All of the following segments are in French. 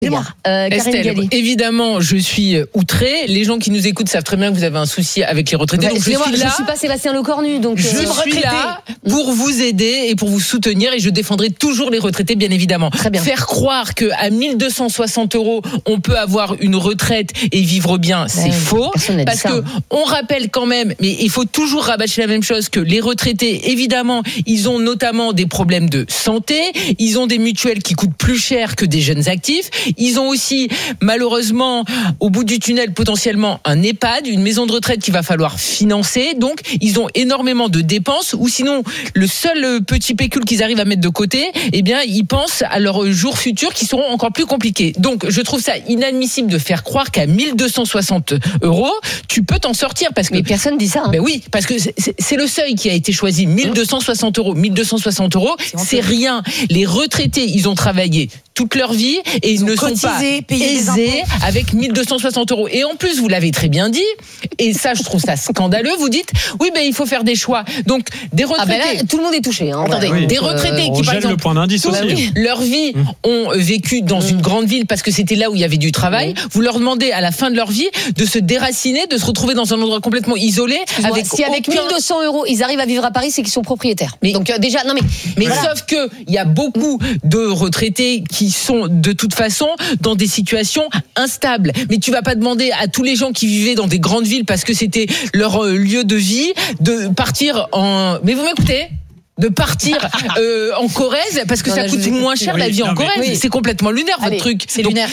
Estelle, évidemment, je suis outrée. Les gens qui nous écoutent savent très bien que vous avez un souci avec les retraités. Donc je suis pas Sébastien Lecornu, donc je suis là pour vous aider et pour vous soutenir, et je défendrai toujours les retraités, bien évidemment. Très bien. Faire croire que à 1260 €, on peut avoir une retraite et vivre bien, c'est faux. Parce que on rappelle quand même, mais il faut toujours rabâcher la même chose, que les retraités, évidemment, ils ont notamment des problèmes de santé, ils ont des mutuelles qui coûtent plus cher que des jeunes actifs. Ils ont aussi, malheureusement, au bout du tunnel, potentiellement un EHPAD, une maison de retraite qu'il va falloir financer. Donc, ils ont énormément de dépenses, ou sinon, le seul petit pécule qu'ils arrivent à mettre de côté, eh bien, ils pensent à leurs jours futurs qui seront encore plus compliqués. Donc, je trouve ça inadmissible de faire croire qu'à 1260 €, tu peux t'en sortir. Parce que, mais personne dit ça. Ben oui, parce que c'est le seuil qui a été choisi. 1260 €. 1260 €, c'est rien. Les retraités, ils ont travaillé toute leur vie et ils ne sont pas aisés avec 1260 €. Et en plus, vous l'avez très bien dit, et ça, je trouve ça scandaleux, vous dites, oui, ben il faut faire des choix. Donc, des retraités... là, tout le monde est touché. Attendez, des retraités qui, par exemple, le point d'indice aussi. Leur vie ont vécu dans une grande ville parce que c'était là où il y avait du travail. Vous leur demandez à la fin de leur vie de se déraciner, de se retrouver dans un endroit complètement isolé. Si avec 1200 €, ils arrivent à vivre à Paris, c'est qu'ils sont propriétaires. Mais, donc déjà, non mais voilà. Sauf que il y a beaucoup de retraités qui sont de toute façon dans des situations instables. Mais tu vas pas demander à tous les gens qui vivaient dans des grandes villes parce que c'était leur lieu de vie de partir en... Mais vous m'écoutez ? De partir en Corrèze parce que ça coûte moins cher la vie en Corrèze. C'est complètement lunaire votre truc. C'est lunaire.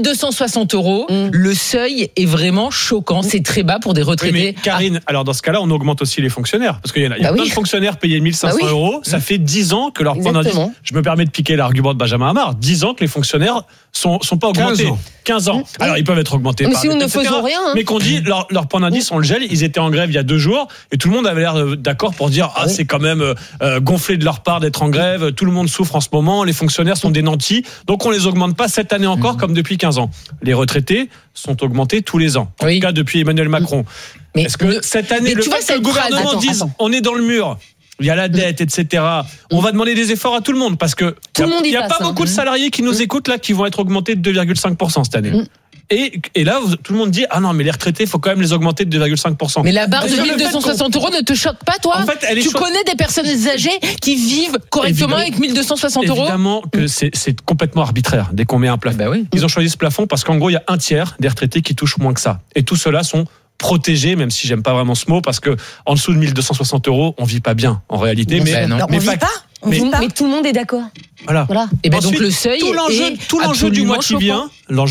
1260 €, le seuil est vraiment choquant. C'est très bas pour des retraités. Oui, mais Karine, alors dans ce cas-là, on augmente aussi les fonctionnaires. Parce qu'il y a plein de fonctionnaires payés 1500 €. Ça fait 10 ans que leur point d'indice... Je me permets de piquer l'argument de Benjamin Hamar. 10 ans que les fonctionnaires sont pas augmentés. 15 ans. Alors ils peuvent être augmentés mais par si nous ne faisons rien. Mais qu'on dit, leur point d'indice, on le gèle. Ils étaient en grève il y a 2 jours et tout le monde avait l'air d'accord pour dire c'est quand même gonflé de leur part d'être en grève, tout le monde souffre en ce moment, les fonctionnaires sont des nantis, donc on les augmente pas cette année encore comme depuis 15 ans. Les retraités sont augmentés tous les ans, en tout cas depuis Emmanuel Macron. Mais est-ce que cette année, le fait que le gouvernement dise on est dans le mur, il y a la dette, etc. On va demander des efforts à tout le monde parce que il y a pas beaucoup de salariés qui nous écoutent là qui vont être augmentés de 2,5% cette année. Et là, tout le monde dit non, mais les retraités, il faut quand même les augmenter de 2,5%. Mais la barre de 1260 € ne te choque pas, toi ? En fait, tu connais des personnes âgées qui vivent correctement avec 1260 €? Évidemment que c'est complètement arbitraire dès qu'on met un plafond. Ils ont choisi ce plafond parce qu'en gros, il y a un tiers des retraités qui touchent moins que ça. Et tout cela sont protégés, même si j'aime pas vraiment ce mot, parce que en dessous de 1260 €, on vit pas bien en réalité. Mais on vit pas. Mais tout le monde est d'accord. Voilà. Et ben donc le seuil tout l'enjeu du mois qui vient,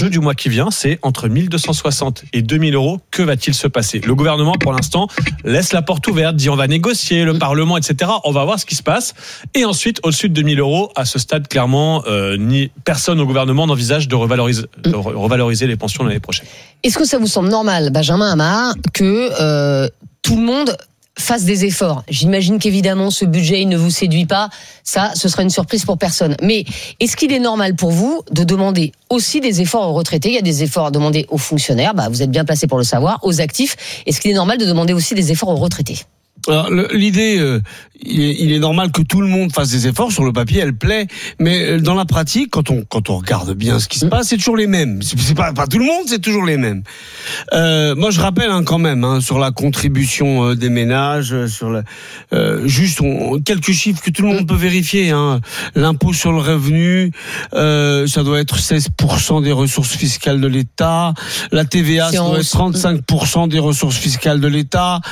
c'est entre 1260 et 2000 €. Que va-t-il se passer ? Le gouvernement, pour l'instant, laisse la porte ouverte, dit on va négocier, le Parlement, etc. On va voir ce qui se passe. Et ensuite, au-dessus de 2000 €, à ce stade, clairement, personne au gouvernement n'envisage de revaloriser les pensions l'année prochaine. Est-ce que ça vous semble normal, Benjamin Hamar, que tout le monde fasse des efforts? J'imagine qu'évidemment ce budget il ne vous séduit pas, ça ce serait une surprise pour personne. Mais est-ce qu'il est normal pour vous de demander aussi des efforts aux retraités? Il y a des efforts à demander aux fonctionnaires, vous êtes bien placé pour le savoir, aux actifs. Est-ce qu'il est normal de demander aussi des efforts aux retraités? Alors, l'idée, il est normal que tout le monde fasse des efforts. Sur le papier, elle plaît, mais dans la pratique, quand on regarde bien ce qui se passe, c'est toujours les mêmes. C'est pas tout le monde, c'est toujours les mêmes. Moi, je rappelle quand même sur la contribution des ménages, sur quelques chiffres que tout le monde peut vérifier. L'impôt sur le revenu, ça doit être 16% des ressources fiscales de l'État. La TVA, ça doit être 35% des ressources fiscales de l'État.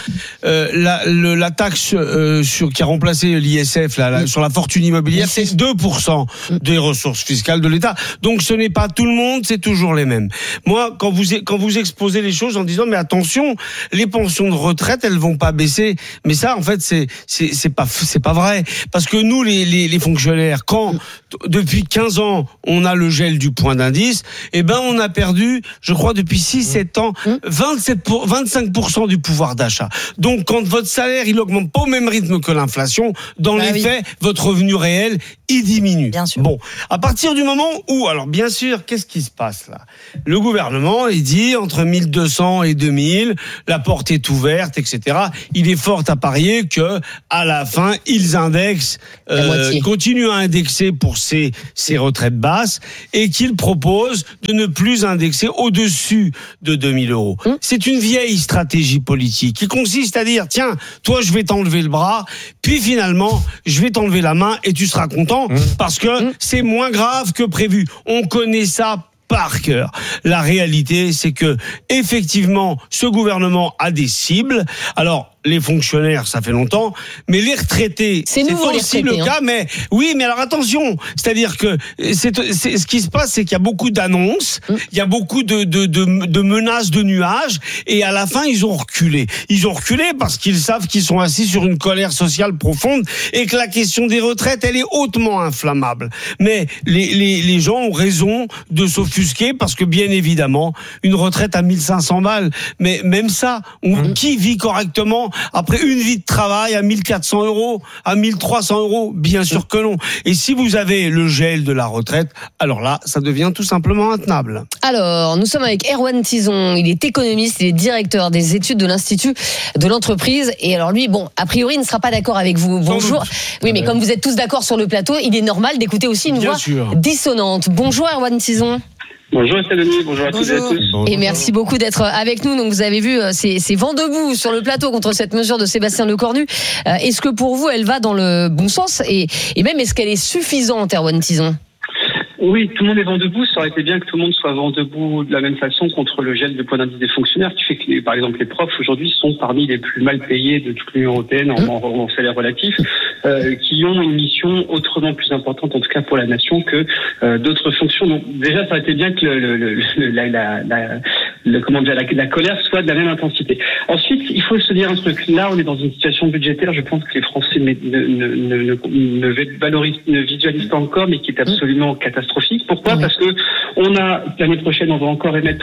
La taxe qui a remplacé l'ISF sur la fortune immobilière, c'est 2% des ressources fiscales de l'État. Donc ce n'est pas tout le monde, c'est toujours les mêmes. Moi, quand vous exposez les choses en disant mais attention, les pensions de retraite, elles vont pas baisser. Mais ça, en fait, c'est pas vrai. Parce que nous, les fonctionnaires, quand depuis 15 ans, on a le gel du point d'indice, on a perdu, je crois, depuis 6-7 ans, 25% du pouvoir d'achat. Donc quand votre salaire salaire, il augmente pas au même rythme que l'inflation. Dans les faits, votre revenu réel, il diminue. Bien sûr. Bon, à partir du moment où, alors bien sûr, qu'est-ce qui se passe là? Le gouvernement, il dit entre 1200 et 2000, la porte est ouverte, etc. Il est fort à parier que à la fin, ils indexent, continuent à indexer pour ces retraites basses et qu'ils proposent de ne plus indexer au-dessus de 2000 euros. C'est une vieille stratégie politique qui consiste à dire, tiens, toi, je vais t'enlever le bras, puis finalement, je vais t'enlever la main et tu seras content parce que c'est moins grave que prévu. On connaît ça par cœur. La réalité, c'est que effectivement, ce gouvernement a des cibles. Alors, les fonctionnaires, ça fait longtemps, mais les retraités, c'est aussi le cas. Mais oui, mais alors attention, c'est-à-dire que ce qui se passe, c'est qu'il y a beaucoup d'annonces, il y a beaucoup de menaces de nuages, et à la fin, ils ont reculé. Ils ont reculé parce qu'ils savent qu'ils sont assis sur une colère sociale profonde et que la question des retraites, elle est hautement inflammable. Mais les gens ont raison de s'offusquer parce que bien évidemment, une retraite à 1500 balles, mais même ça, qui vit correctement après une vie de travail à 1400 euros, à 1300 euros? Bien sûr que non. Et si vous avez le gel de la retraite, alors là, ça devient tout simplement intenable. Alors, nous sommes avec Erwan Tison. Il est économiste, il est directeur des études de l'Institut de l'entreprise. Et alors lui, bon, a priori, il ne sera pas d'accord avec vous. Bonjour. Oui, mais comme vous êtes tous d'accord sur le plateau, il est normal d'écouter aussi une voix dissonante. Bonjour Erwan Tison. Bonjour Denis, bonjour à toutes et à tous. Et merci beaucoup d'être avec nous. Donc vous avez vu ces vents debout sur le plateau contre cette mesure de Sébastien Lecornu. Est-ce que pour vous elle va dans le bon sens et même est-ce qu'elle est suffisante, Erwan Tison? Oui, tout le monde est vent debout. Ça aurait été bien que tout le monde soit vent debout de la même façon contre le gel de point d'indice des fonctionnaires, qui fait que, par exemple, les profs aujourd'hui sont parmi les plus mal payés de toute l'Union européenne en salaire relatif, qui ont une mission autrement plus importante, en tout cas pour la nation, que d'autres fonctions. Donc déjà, ça aurait été bien que la colère soit de la même intensité. Ensuite, il faut se dire un truc. Là, on est dans une situation budgétaire. Je pense que les Français ne visualisent pas encore, mais qui est absolument catastrophique. Pourquoi ? Parce que l'année prochaine, on va encore émettre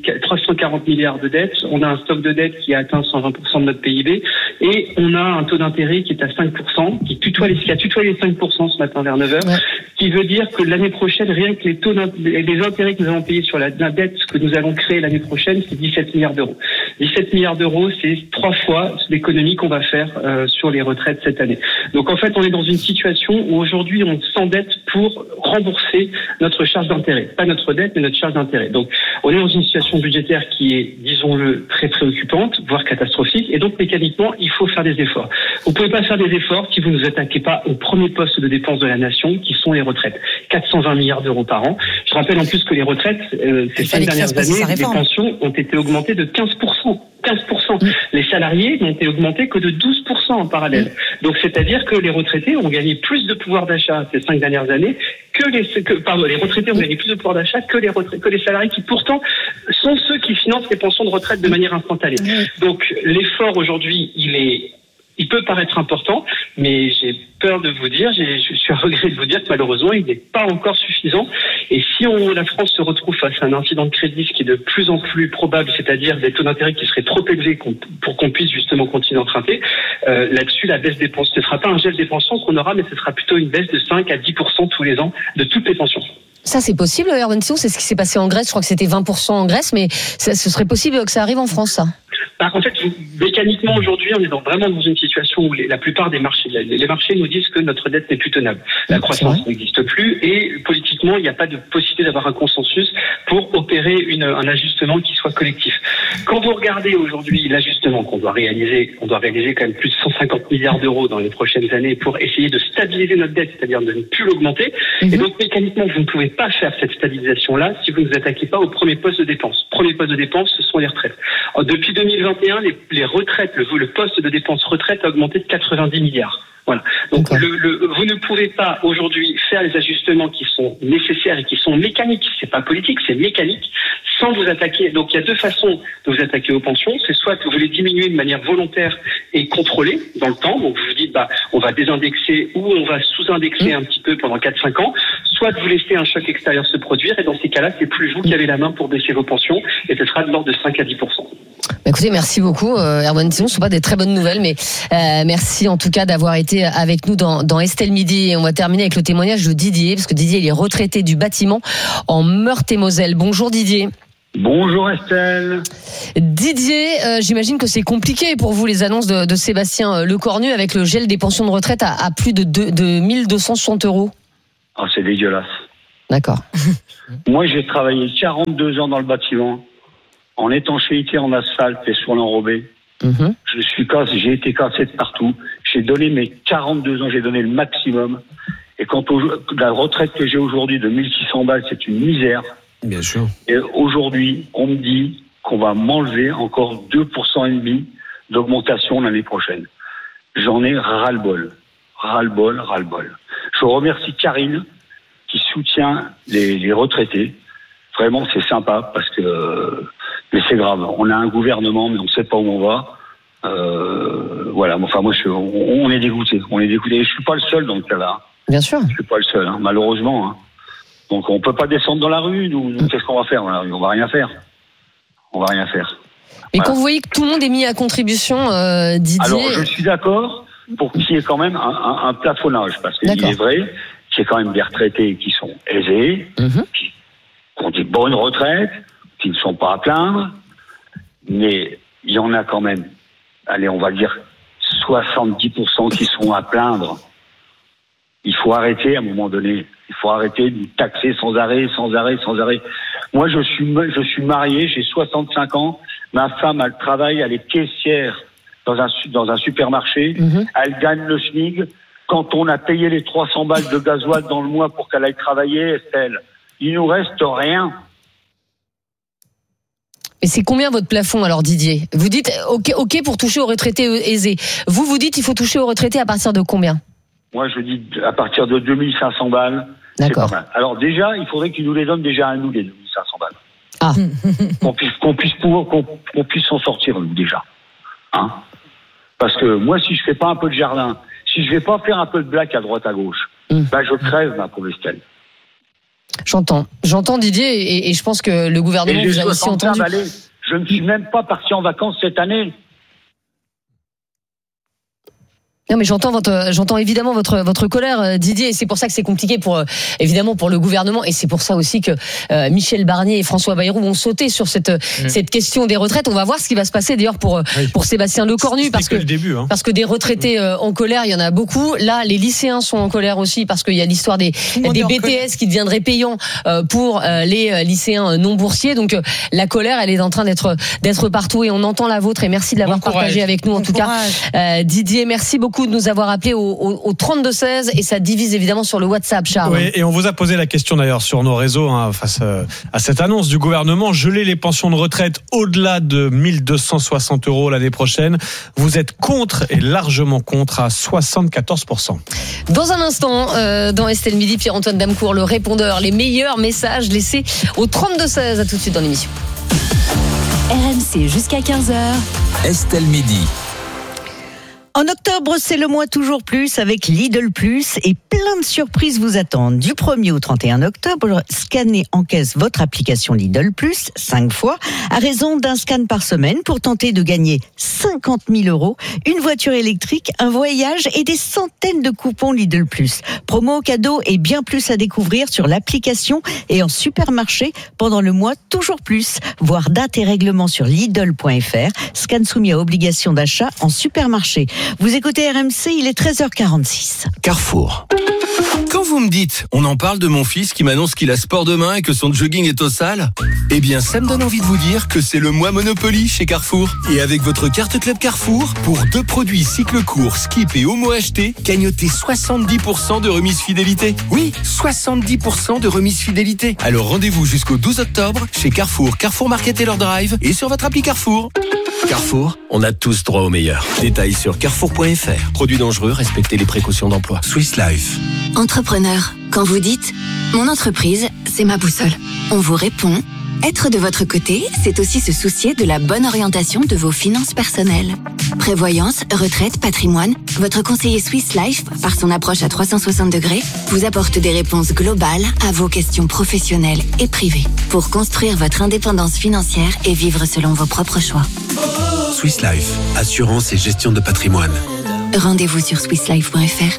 340 milliards de dettes. On a un stock de dettes qui a atteint 120% de notre PIB. Et on a un taux d'intérêt qui est à 5%, qui a tutoyé les 5% ce matin vers 9h. Qui veut dire que l'année prochaine, rien que les intérêts que nous allons payer sur la dette que nous allons créer l'année prochaine, c'est 17 milliards d'euros. 17 milliards d'euros, c'est 3 fois l'économie qu'on va faire sur les retraites cette année. Donc en fait, on est dans une situation où aujourd'hui, on s'endette pour rembourser notre charge d'intérêt. Pas notre dette, mais notre charge d'intérêt. Donc on est dans une situation budgétaire qui est, disons-le, très préoccupante, voire catastrophique. Et donc mécaniquement, il faut faire des efforts. Vous ne pouvez pas faire des efforts si vous ne vous attaquez pas au premier poste de dépenses de la nation, qui sont les retraites. 420 milliards d'euros par an. Je rappelle en plus que les retraites, ces 5 dernières années, les pensions ont été augmentées de 15%. 15%. Les salariés n'ont été augmentés que de 12% en parallèle. Donc, c'est-à-dire que les retraités ont gagné plus de pouvoir d'achat ces 5 dernières années les retraités ont gagné plus de pouvoir d'achat que les salariés qui, pourtant, sont ceux qui financent les pensions de retraite de manière instantanée. Donc, l'effort aujourd'hui, il peut paraître important, mais j'ai peur de vous dire, je suis à regret de vous dire que malheureusement, il n'est pas encore suffisant. Et si la France se retrouve face à un incident de crédit qui est de plus en plus probable, c'est-à-dire des taux d'intérêt qui seraient trop élevés pour qu'on puisse justement continuer d'emprunter, là-dessus, la baisse des pensions, ce ne sera pas un gel des pensions qu'on aura, mais ce sera plutôt une baisse de 5 à 10% tous les ans de toutes les pensions. Ça, c'est possible, Erwan Tison? C'est ce qui s'est passé en Grèce. Je crois que c'était 20% en Grèce, mais ce serait possible que ça arrive en France, ça? En fait, mécaniquement, aujourd'hui, on est vraiment dans une situation où la plupart des marchés, les marchés nous disent que notre dette n'est plus tenable. La croissance n'existe plus et politiquement, il n'y a pas de possibilité d'avoir un consensus pour opérer un ajustement qui soit collectif. Quand vous regardez aujourd'hui l'ajustement qu'on doit réaliser, on doit réaliser quand même plus de 150 milliards d'euros dans les prochaines années pour essayer de stabiliser notre dette, c'est-à-dire de ne plus l'augmenter. Et donc, mécaniquement, vous ne pouvez pas faire cette stabilisation-là si vous ne vous attaquez pas au premier poste de dépense. Premier poste de dépense, ce sont les retraites. Depuis 2021, les retraites, le poste de dépense retraite a augmenté de 90 milliards. Voilà. Donc vous ne pouvez pas aujourd'hui faire les ajustements qui sont nécessaires et qui sont mécaniques. C'est pas politique, c'est mécanique, sans vous attaquer. Donc il y a deux façons de vous attaquer aux pensions. C'est soit que vous les diminuez de manière volontaire et contrôlée dans le temps. Donc vous vous dites on va désindexer ou on va sous-indexer un petit peu pendant 4-5 ans. Soit de vous laisser un choc extérieur se produire et dans ces cas-là, c'est plus vous qui avez la main pour baisser vos pensions et ce sera de l'ordre de 5 à 10%. Écoutez, merci beaucoup, Erwan Tison. Ce ne sont pas des très bonnes nouvelles, mais merci en tout cas d'avoir été avec nous dans Estelle Midi. Et on va terminer avec le témoignage de Didier, parce que Didier, il est retraité du bâtiment en Meurthe-et-Moselle. Bonjour Didier. Bonjour Estelle. Didier, j'imagine que c'est compliqué pour vous les annonces de Sébastien Lecornu avec le gel des pensions de retraite à plus de 1260 €. Ah, c'est dégueulasse. D'accord. Moi, j'ai travaillé 42 ans dans le bâtiment, en étanchéité, en asphalte et sur l'enrobé. J'ai été cassé de partout. J'ai donné mes 42 ans, j'ai donné le maximum. Et la retraite que j'ai aujourd'hui de 1600 balles, c'est une misère. Bien sûr. Et aujourd'hui, on me dit qu'on va m'enlever encore 2,5% d'augmentation l'année prochaine. J'en ai ras-le-bol. Ras-le-bol. Je remercie Karine qui soutient les retraités. Vraiment, c'est sympa parce que... mais c'est grave. On a un gouvernement, mais on ne sait pas où on va. Voilà. Enfin, moi, on est dégoûté. Et je ne suis pas le seul dans le cas-là. Bien sûr. Je ne suis pas le seul, malheureusement. Donc, on ne peut pas descendre dans la rue. Nous, qu'est-ce qu'on va faire dans la rue ? On ne va rien faire. Mais voilà. Quand vous voyez que tout le monde est mis à contribution, Didier... Alors, je suis d'accord pour qu'il y ait quand même un plafonnage. Parce qu'il est vrai qu'il y a quand même des retraités qui sont aisés, qui ont des bonnes retraites, qui ne sont pas à plaindre. Mais il y en a quand même, allez, on va dire 70% qui sont à plaindre. Il faut arrêter à un moment donné. Il faut arrêter de taxer sans arrêt. Moi, je suis marié, j'ai 65 ans. Ma femme, elle travaille, elle est caissière dans un supermarché. Elle gagne le SMIC. Quand on a payé les 300 balles de gasoil dans le mois pour qu'elle aille travailler, Estelle, il nous reste rien. Et c'est combien votre plafond alors, Didier ? Vous dites OK pour toucher aux retraités aisés. Vous dites il faut toucher aux retraités à partir de combien ? Moi, je dis à partir de 2500 balles. D'accord. C'est pas mal. Alors déjà, il faudrait qu'ils nous les donnent déjà à nous, les 2500 balles. Ah. qu'on puisse s'en sortir, nous, déjà. Parce que moi, si je fais pas un peu de jardin, si je vais pas faire un peu de blague à droite à gauche, je crève, ma pauvre Estelle. J'entends Didier, et je pense que le gouvernement vous a aussi entendu. Je ne suis même pas parti en vacances cette année. Non, mais j'entends évidemment votre colère, Didier, et c'est pour ça que c'est compliqué évidemment pour le gouvernement, et c'est pour ça aussi que Michel Barnier et François Bayrou vont sauter sur cette question des retraites. On va voir ce qui va se passer d'ailleurs pour Sébastien Lecornu, parce que des retraités en colère, il y en a beaucoup. Là, les lycéens sont en colère aussi parce qu'il y a l'histoire des BTS qui deviendraient payants pour les lycéens non boursiers. Donc la colère, elle est en train d'être partout, et on entend la vôtre, et merci de l'avoir partagée avec nous en tout cas. Didier, merci beaucoup de nous avoir appelés au 32-16, et ça divise évidemment sur le WhatsApp, Charles. Oui, et on vous a posé la question d'ailleurs sur nos réseaux face à cette annonce du gouvernement, geler les pensions de retraite au-delà de 1260 € l'année prochaine. Vous êtes contre, et largement contre, à 74%. Dans un instant, dans Estelle Midi, Pierre-Antoine Damecourt, le répondeur, les meilleurs messages laissés au 32-16. À tout de suite dans l'émission. RMC jusqu'à 15h. Estelle Midi. En octobre, c'est le mois toujours plus avec Lidl Plus, et plein de surprises vous attendent. Du 1er au 31 octobre, scannez en caisse votre application Lidl Plus 5 fois à raison d'un scan par semaine pour tenter de gagner 50 000 €, une voiture électrique, un voyage et des centaines de coupons Lidl Plus. Promo, cadeaux et bien plus à découvrir sur l'application et en supermarché pendant le mois toujours plus. Voir date et règlement sur Lidl.fr. Scan soumis à obligation d'achat en supermarché. Vous écoutez RMC, il est 13h46. Carrefour. Quand vous me dites, on en parle de mon fils qui m'annonce qu'il a sport demain et que son jogging est au sale, eh bien ça me donne envie de vous dire que c'est le mois Monopoly chez Carrefour. Et avec votre carte Club Carrefour, pour 2 produits cycle court, skip et homo achetés, gagnotez 70% de remise fidélité. Oui, 70% de remise fidélité. Alors rendez-vous jusqu'au 12 octobre chez Carrefour, Carrefour Market et leur drive, et sur votre appli Carrefour. Carrefour, on a tous droit au meilleur. Détails sur carrefour.fr. Produits dangereux, respectez les précautions d'emploi. Swiss Life. Entrepreneur, quand vous dites « Mon entreprise, c'est ma boussole », on vous répond « Être de votre côté, c'est aussi se soucier de la bonne orientation de vos finances personnelles ». prévoyance, retraite, patrimoine, votre conseiller Swiss Life, par son approche à 360 degrés, vous apporte des réponses globales à vos questions professionnelles et privées pour construire votre indépendance financière et vivre selon vos propres choix. Swiss Life, assurance et gestion de patrimoine. Rendez-vous sur swisslife.fr.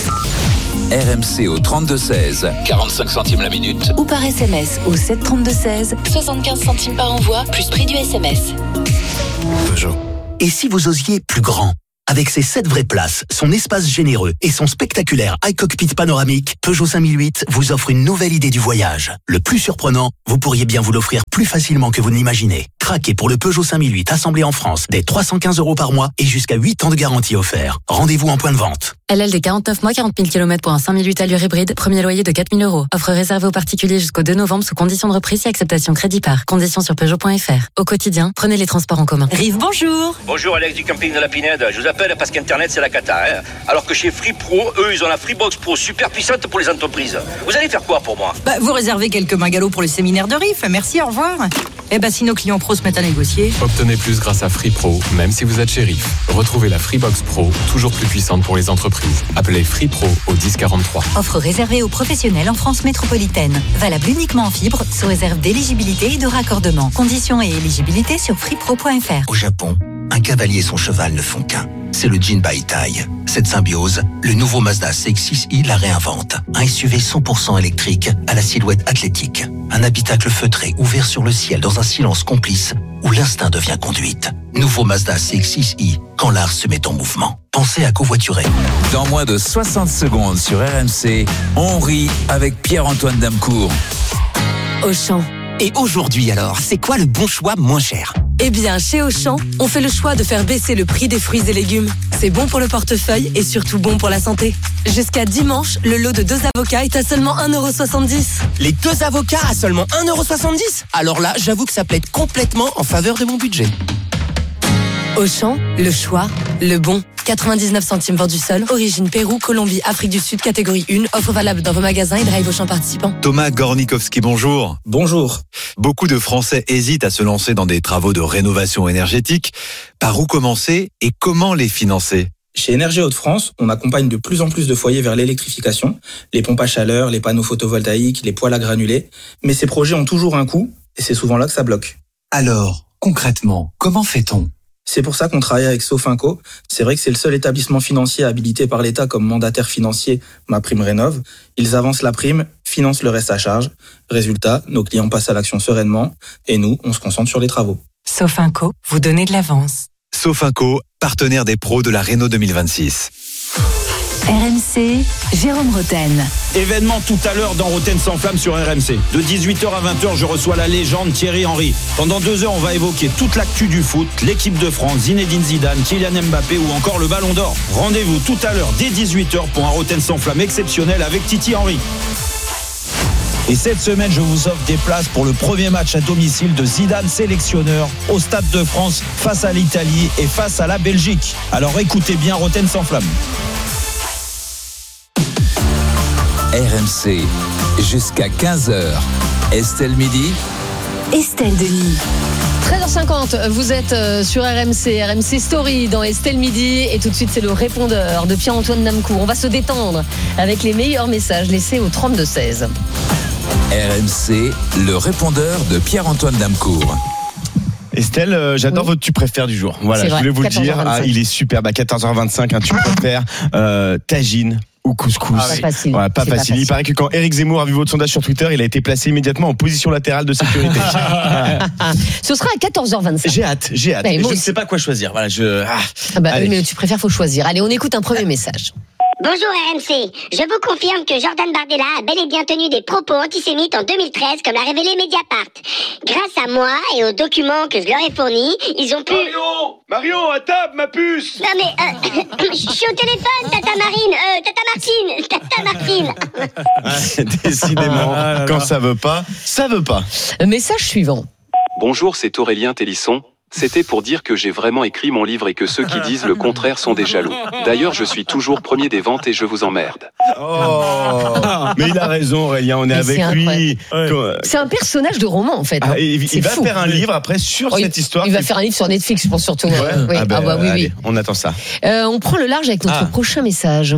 RMC au 32-16, 45 centimes la minute. Ou par SMS au 732-16, 75 centimes par envoi, plus prix du SMS. Peugeot. Et si vous osiez plus grand ? Avec ses 7 vraies places, son espace généreux et son spectaculaire iCockpit panoramique, Peugeot 5008 vous offre une nouvelle idée du voyage. Le plus surprenant, vous pourriez bien vous l'offrir plus facilement que vous ne l'imaginez. Craquez pour le Peugeot 5008 assemblé en France dès 315 € par mois et jusqu'à 8 ans de garantie offert. Rendez-vous en point de vente. LLD 49 mois, 40 000 km pour un 5008 allure hybride, premier loyer de 4 000 €. Offre réservée aux particuliers jusqu'au 2 novembre sous conditions de reprise et acceptation crédit par. Conditions sur Peugeot.fr. Au quotidien, prenez les transports en commun. Rive, bonjour. Bonjour Alex du camping de la Pinède. Je vous appelle parce qu'Internet c'est la cata. Alors que chez Free Pro, eux, ils ont la Freebox Pro super puissante pour les entreprises. Vous allez faire quoi pour moi ? Vous réservez quelques bungalows pour le séminaire de Rive. Merci, au revoir. Si nos clients pros se mettent à négocier. Obtenez plus grâce à Free Pro, même si vous êtes chez Rive. Retrouvez la Freebox Pro, toujours plus puissante pour les entreprises. Appelez Free Pro au 1043. Offre réservée aux professionnels en France métropolitaine. Valable uniquement en fibre, sous réserve d'éligibilité et de raccordement. Conditions et éligibilité sur freepro.fr. Au Japon, un cavalier et son cheval ne font qu'un. C'est le Jinbaitai. Cette symbiose, le nouveau Mazda CX-6i la réinvente. Un SUV 100% électrique à la silhouette athlétique. Un habitacle feutré ouvert sur le ciel dans un silence complice où l'instinct devient conduite. Nouveau Mazda CX-6i, quand l'art se met en mouvement. Pensez à covoiturer. Dans moins de 60 secondes sur RMC, on rit avec Pierre-Antoine Damcourt. Auchan. Et aujourd'hui alors, c'est quoi le bon choix moins cher ? Eh bien, chez Auchan, on fait le choix de faire baisser le prix des fruits et légumes. C'est bon pour le portefeuille et surtout bon pour la santé. Jusqu'à dimanche, le lot de 2 avocats est à seulement 1,70 €. Les 2 avocats à seulement 1,70 €. Alors là, j'avoue que ça plaide complètement en faveur de mon budget. Auchan, le choix, le bon. 99 centimes vendu seul, origine Pérou, Colombie, Afrique du Sud, catégorie 1, offre valable dans vos magasins et drive Auchan participants. Thomas Gornikowski, bonjour. Bonjour. Beaucoup de Français hésitent à se lancer dans des travaux de rénovation énergétique. Par où commencer et comment les financer ? Chez Énergie Hauts-de-France, on accompagne de plus en plus de foyers vers l'électrification, les pompes à chaleur, les panneaux photovoltaïques, les poêles à granulés. Mais ces projets ont toujours un coût et c'est souvent là que ça bloque. Alors, concrètement, comment fait-on ? C'est pour ça qu'on travaille avec Sofinco. C'est vrai que c'est le seul établissement financier habilité par l'État comme mandataire financier MaPrimeRénov'. Ils avancent la prime, financent le reste à charge. Résultat, nos clients passent à l'action sereinement et nous, on se concentre sur les travaux. Sofinco, vous donnez de l'avance. Sofinco, partenaire des pros de la Renault 2026. RMC, Jérôme Roten. Événement tout à l'heure dans Roten sans flamme sur RMC. De 18h à 20h, je reçois la légende Thierry Henry. Pendant 2 heures, on va évoquer toute l'actu du foot, l'équipe de France, Zinedine Zidane, Kylian Mbappé ou encore le Ballon d'Or. Rendez-vous tout à l'heure dès 18h pour un Roten sans flamme exceptionnel avec Titi Henry. Et cette semaine, je vous offre des places pour le premier match à domicile de Zidane sélectionneur au Stade de France face à l'Italie et face à la Belgique. Alors écoutez bien Roten sans flamme. RMC, jusqu'à 15h. Estelle Midi. Estelle Denis. 13h50, vous êtes sur RMC Story dans Estelle Midi et tout de suite c'est le répondeur de Pierre-Antoine Damcourt. On va se détendre avec les meilleurs messages laissés au 32-16. RMC, le répondeur de Pierre-Antoine Damcourt. Estelle, j'adore votre tu préfères du jour. Voilà, je voulais vous le dire. Il est superbe à 14h25, un tu préfères tagine ou couscous. Pas facile. Ouais, pas facile. Il paraît que quand Éric Zemmour a vu votre sondage sur Twitter, il a été placé immédiatement en position latérale de sécurité. Ce sera à 14h25. J'ai hâte. Mais je ne sais pas quoi choisir. Voilà, oui, mais tu préfères, faut choisir. Allez, on écoute un premier message. Bonjour RMC, je vous confirme que Jordan Bardella a bel et bien tenu des propos antisémites en 2013 comme l'a révélé Mediapart. Grâce à moi et aux documents que je leur ai fournis, ils ont pu... Mario, à table, ma puce. Non mais, je suis au téléphone, Tata Martine. Décidément, quand ça veut pas, ça veut pas. Message suivant. Bonjour, c'est Aurélien Télisson. C'était pour dire que j'ai vraiment écrit mon livre et que ceux qui disent le contraire sont des jaloux. D'ailleurs, je suis toujours premier des ventes et je vous emmerde. Oh, mais il a raison, Aurélien, on est avec lui. C'est un personnage de roman, en fait. Ah, il va faire un livre après sur cette histoire. Il va faire un livre sur Netflix, je pense surtout. Ouais. Oui. Oui, allez, on attend ça. On prend le large avec notre prochain message.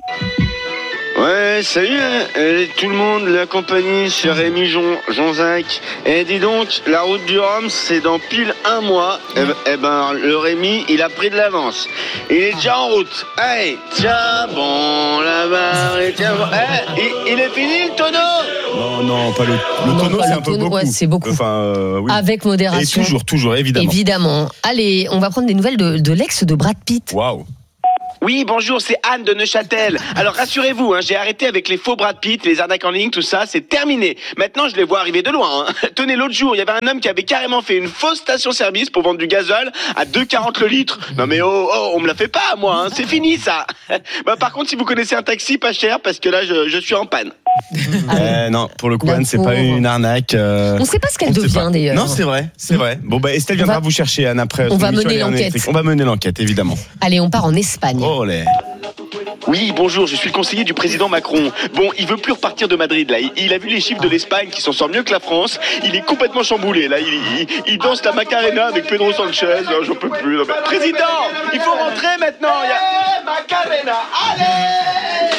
Ouais, salut tout le monde, la compagnie, c'est Rémi Jonzac. Et dis donc, la route du Rhum, c'est dans pile un mois. Eh ben, le Rémi, il a pris de l'avance. Il est déjà en route. Hey, tiens, bon, la barre, et tiens, bon. Il est fini le tonneau? Non, pas le tonneau, c'est un peu beaucoup. Ouais, c'est beaucoup. Enfin, oui. Avec modération. Et toujours, évidemment. Évidemment. Allez, on va prendre des nouvelles de l'ex de Brad Pitt. Waouh. Oui, bonjour, c'est Anne de Neuchâtel. Alors rassurez-vous, j'ai arrêté avec les faux Brad Pitt, les arnaques en ligne, tout ça, c'est terminé. Maintenant, je les vois arriver de loin. Tenez, l'autre jour, il y avait un homme qui avait carrément fait une fausse station-service pour vendre du gazole à 2,40 le litre. Non mais on me la fait pas, moi, c'est fini ça. Par contre, si vous connaissez un taxi pas cher, parce que là, je suis en panne. Non, pour le coup, Anne, c'est pas une arnaque. On sait pas ce qu'elle devient d'ailleurs. Non, c'est vrai. Bon, Estelle viendra vous chercher, Anne, après. On va mener l'enquête. On va mener l'enquête, évidemment. Allez, on part en Espagne. Olé. Oui, bonjour, je suis le conseiller du président Macron. Bon, il veut plus repartir de Madrid, là. Il a vu les chiffres de l'Espagne qui s'en sort mieux que la France. Il est complètement chamboulé, là. Il danse la Macarena avec Pedro Sanchez. J'en peux plus. Non, mais... Président, il faut rentrer maintenant. Macarena, allez!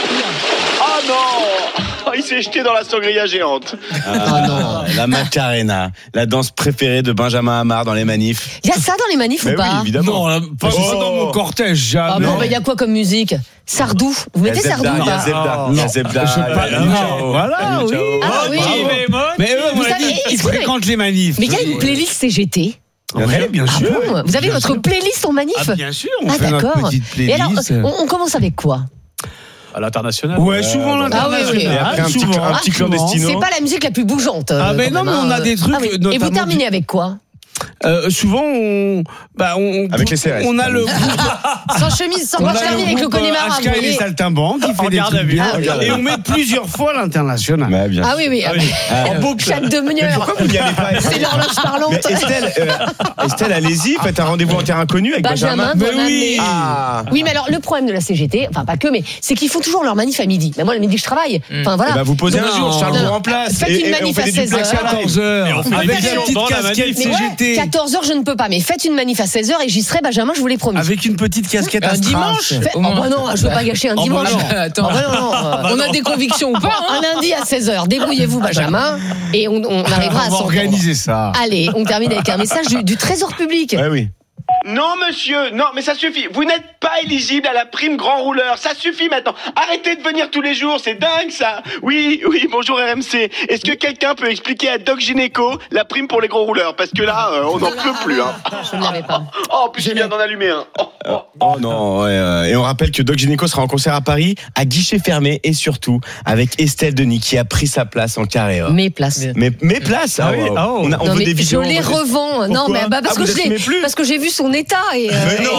Oh non! Il s'est jeté dans la sangria géante. Non. La Macarena, la danse préférée de Benjamin Hamar dans les manifs. Il y a ça dans les manifs ou pas? Oui, évidemment. Non, pas dans mon cortège, jamais. Ah bon, il y a quoi comme musique? Sardou. Vous mettez Sardou ou pas? Il y a Zebda. Voilà, oui. Ah oui. Mais ils fréquentent les manifs. Mais il y a une playlist CGT. Oui, bien sûr. Bon, vous avez votre playlist en manif? Bien sûr, on fait notre petite playlist. Et alors, on commence avec quoi? À l'international. Ouais, souvent l'international. Et après un petit clandestino. C'est pas la musique la plus bougeante. Ah ben non, mais on a des trucs. Et vous terminez avec quoi? Souvent, avec les CRS. On a le sans chemise, sans pantalon, avec le Connemara. Asca et les saltimbanques qui fait des trucs bien. Et on met plusieurs fois l'international. Ah oui. En boucle. Chaque demi-heure. Pourquoi vous n'y allez pas? C'est l'horloge parlante. Estelle, allez-y, faites un rendez-vous en terre inconnue avec Benjamin. Oui, mais alors le problème de la CGT, enfin pas que, mais c'est qu'ils font toujours leur manif à midi. Mais moi, le midi, je travaille. Enfin voilà. Vous posez un jour, Charles vous remplace. Faites une manif à 16h. Avec la petite casquette CGT. 14h, je ne peux pas, mais faites une manif à 16h et j'y serai, Benjamin, je vous l'ai promis. Avec une petite casquette à dimanche. Non, je veux pas gâcher un dimanche. Attends, on a des convictions ou pas? Un lundi à 16h, débrouillez-vous, Benjamin, et on arrivera à organiser ça. Allez, on termine avec un message du Trésor public. Oui. Non, monsieur, non, mais ça suffit. Vous n'êtes pas éligible à la prime grand rouleur. Ça suffit maintenant. Arrêtez de venir tous les jours, c'est dingue ça. Oui, bonjour RMC. Est-ce que quelqu'un peut expliquer à Doc Gynéco la prime pour les gros rouleurs? Parce que là, on n'en peut plus. Je ne l'avais pas. Oh, puis je viens d'en allumer un. Oh non, et on rappelle que Doc Gynéco sera en concert à Paris, à guichet fermé, et surtout avec Estelle Denis qui a pris sa place en carré. Mes places. Mes places. On veut des vidéos. Je les revends. Non, mais parce que j'ai vu son état et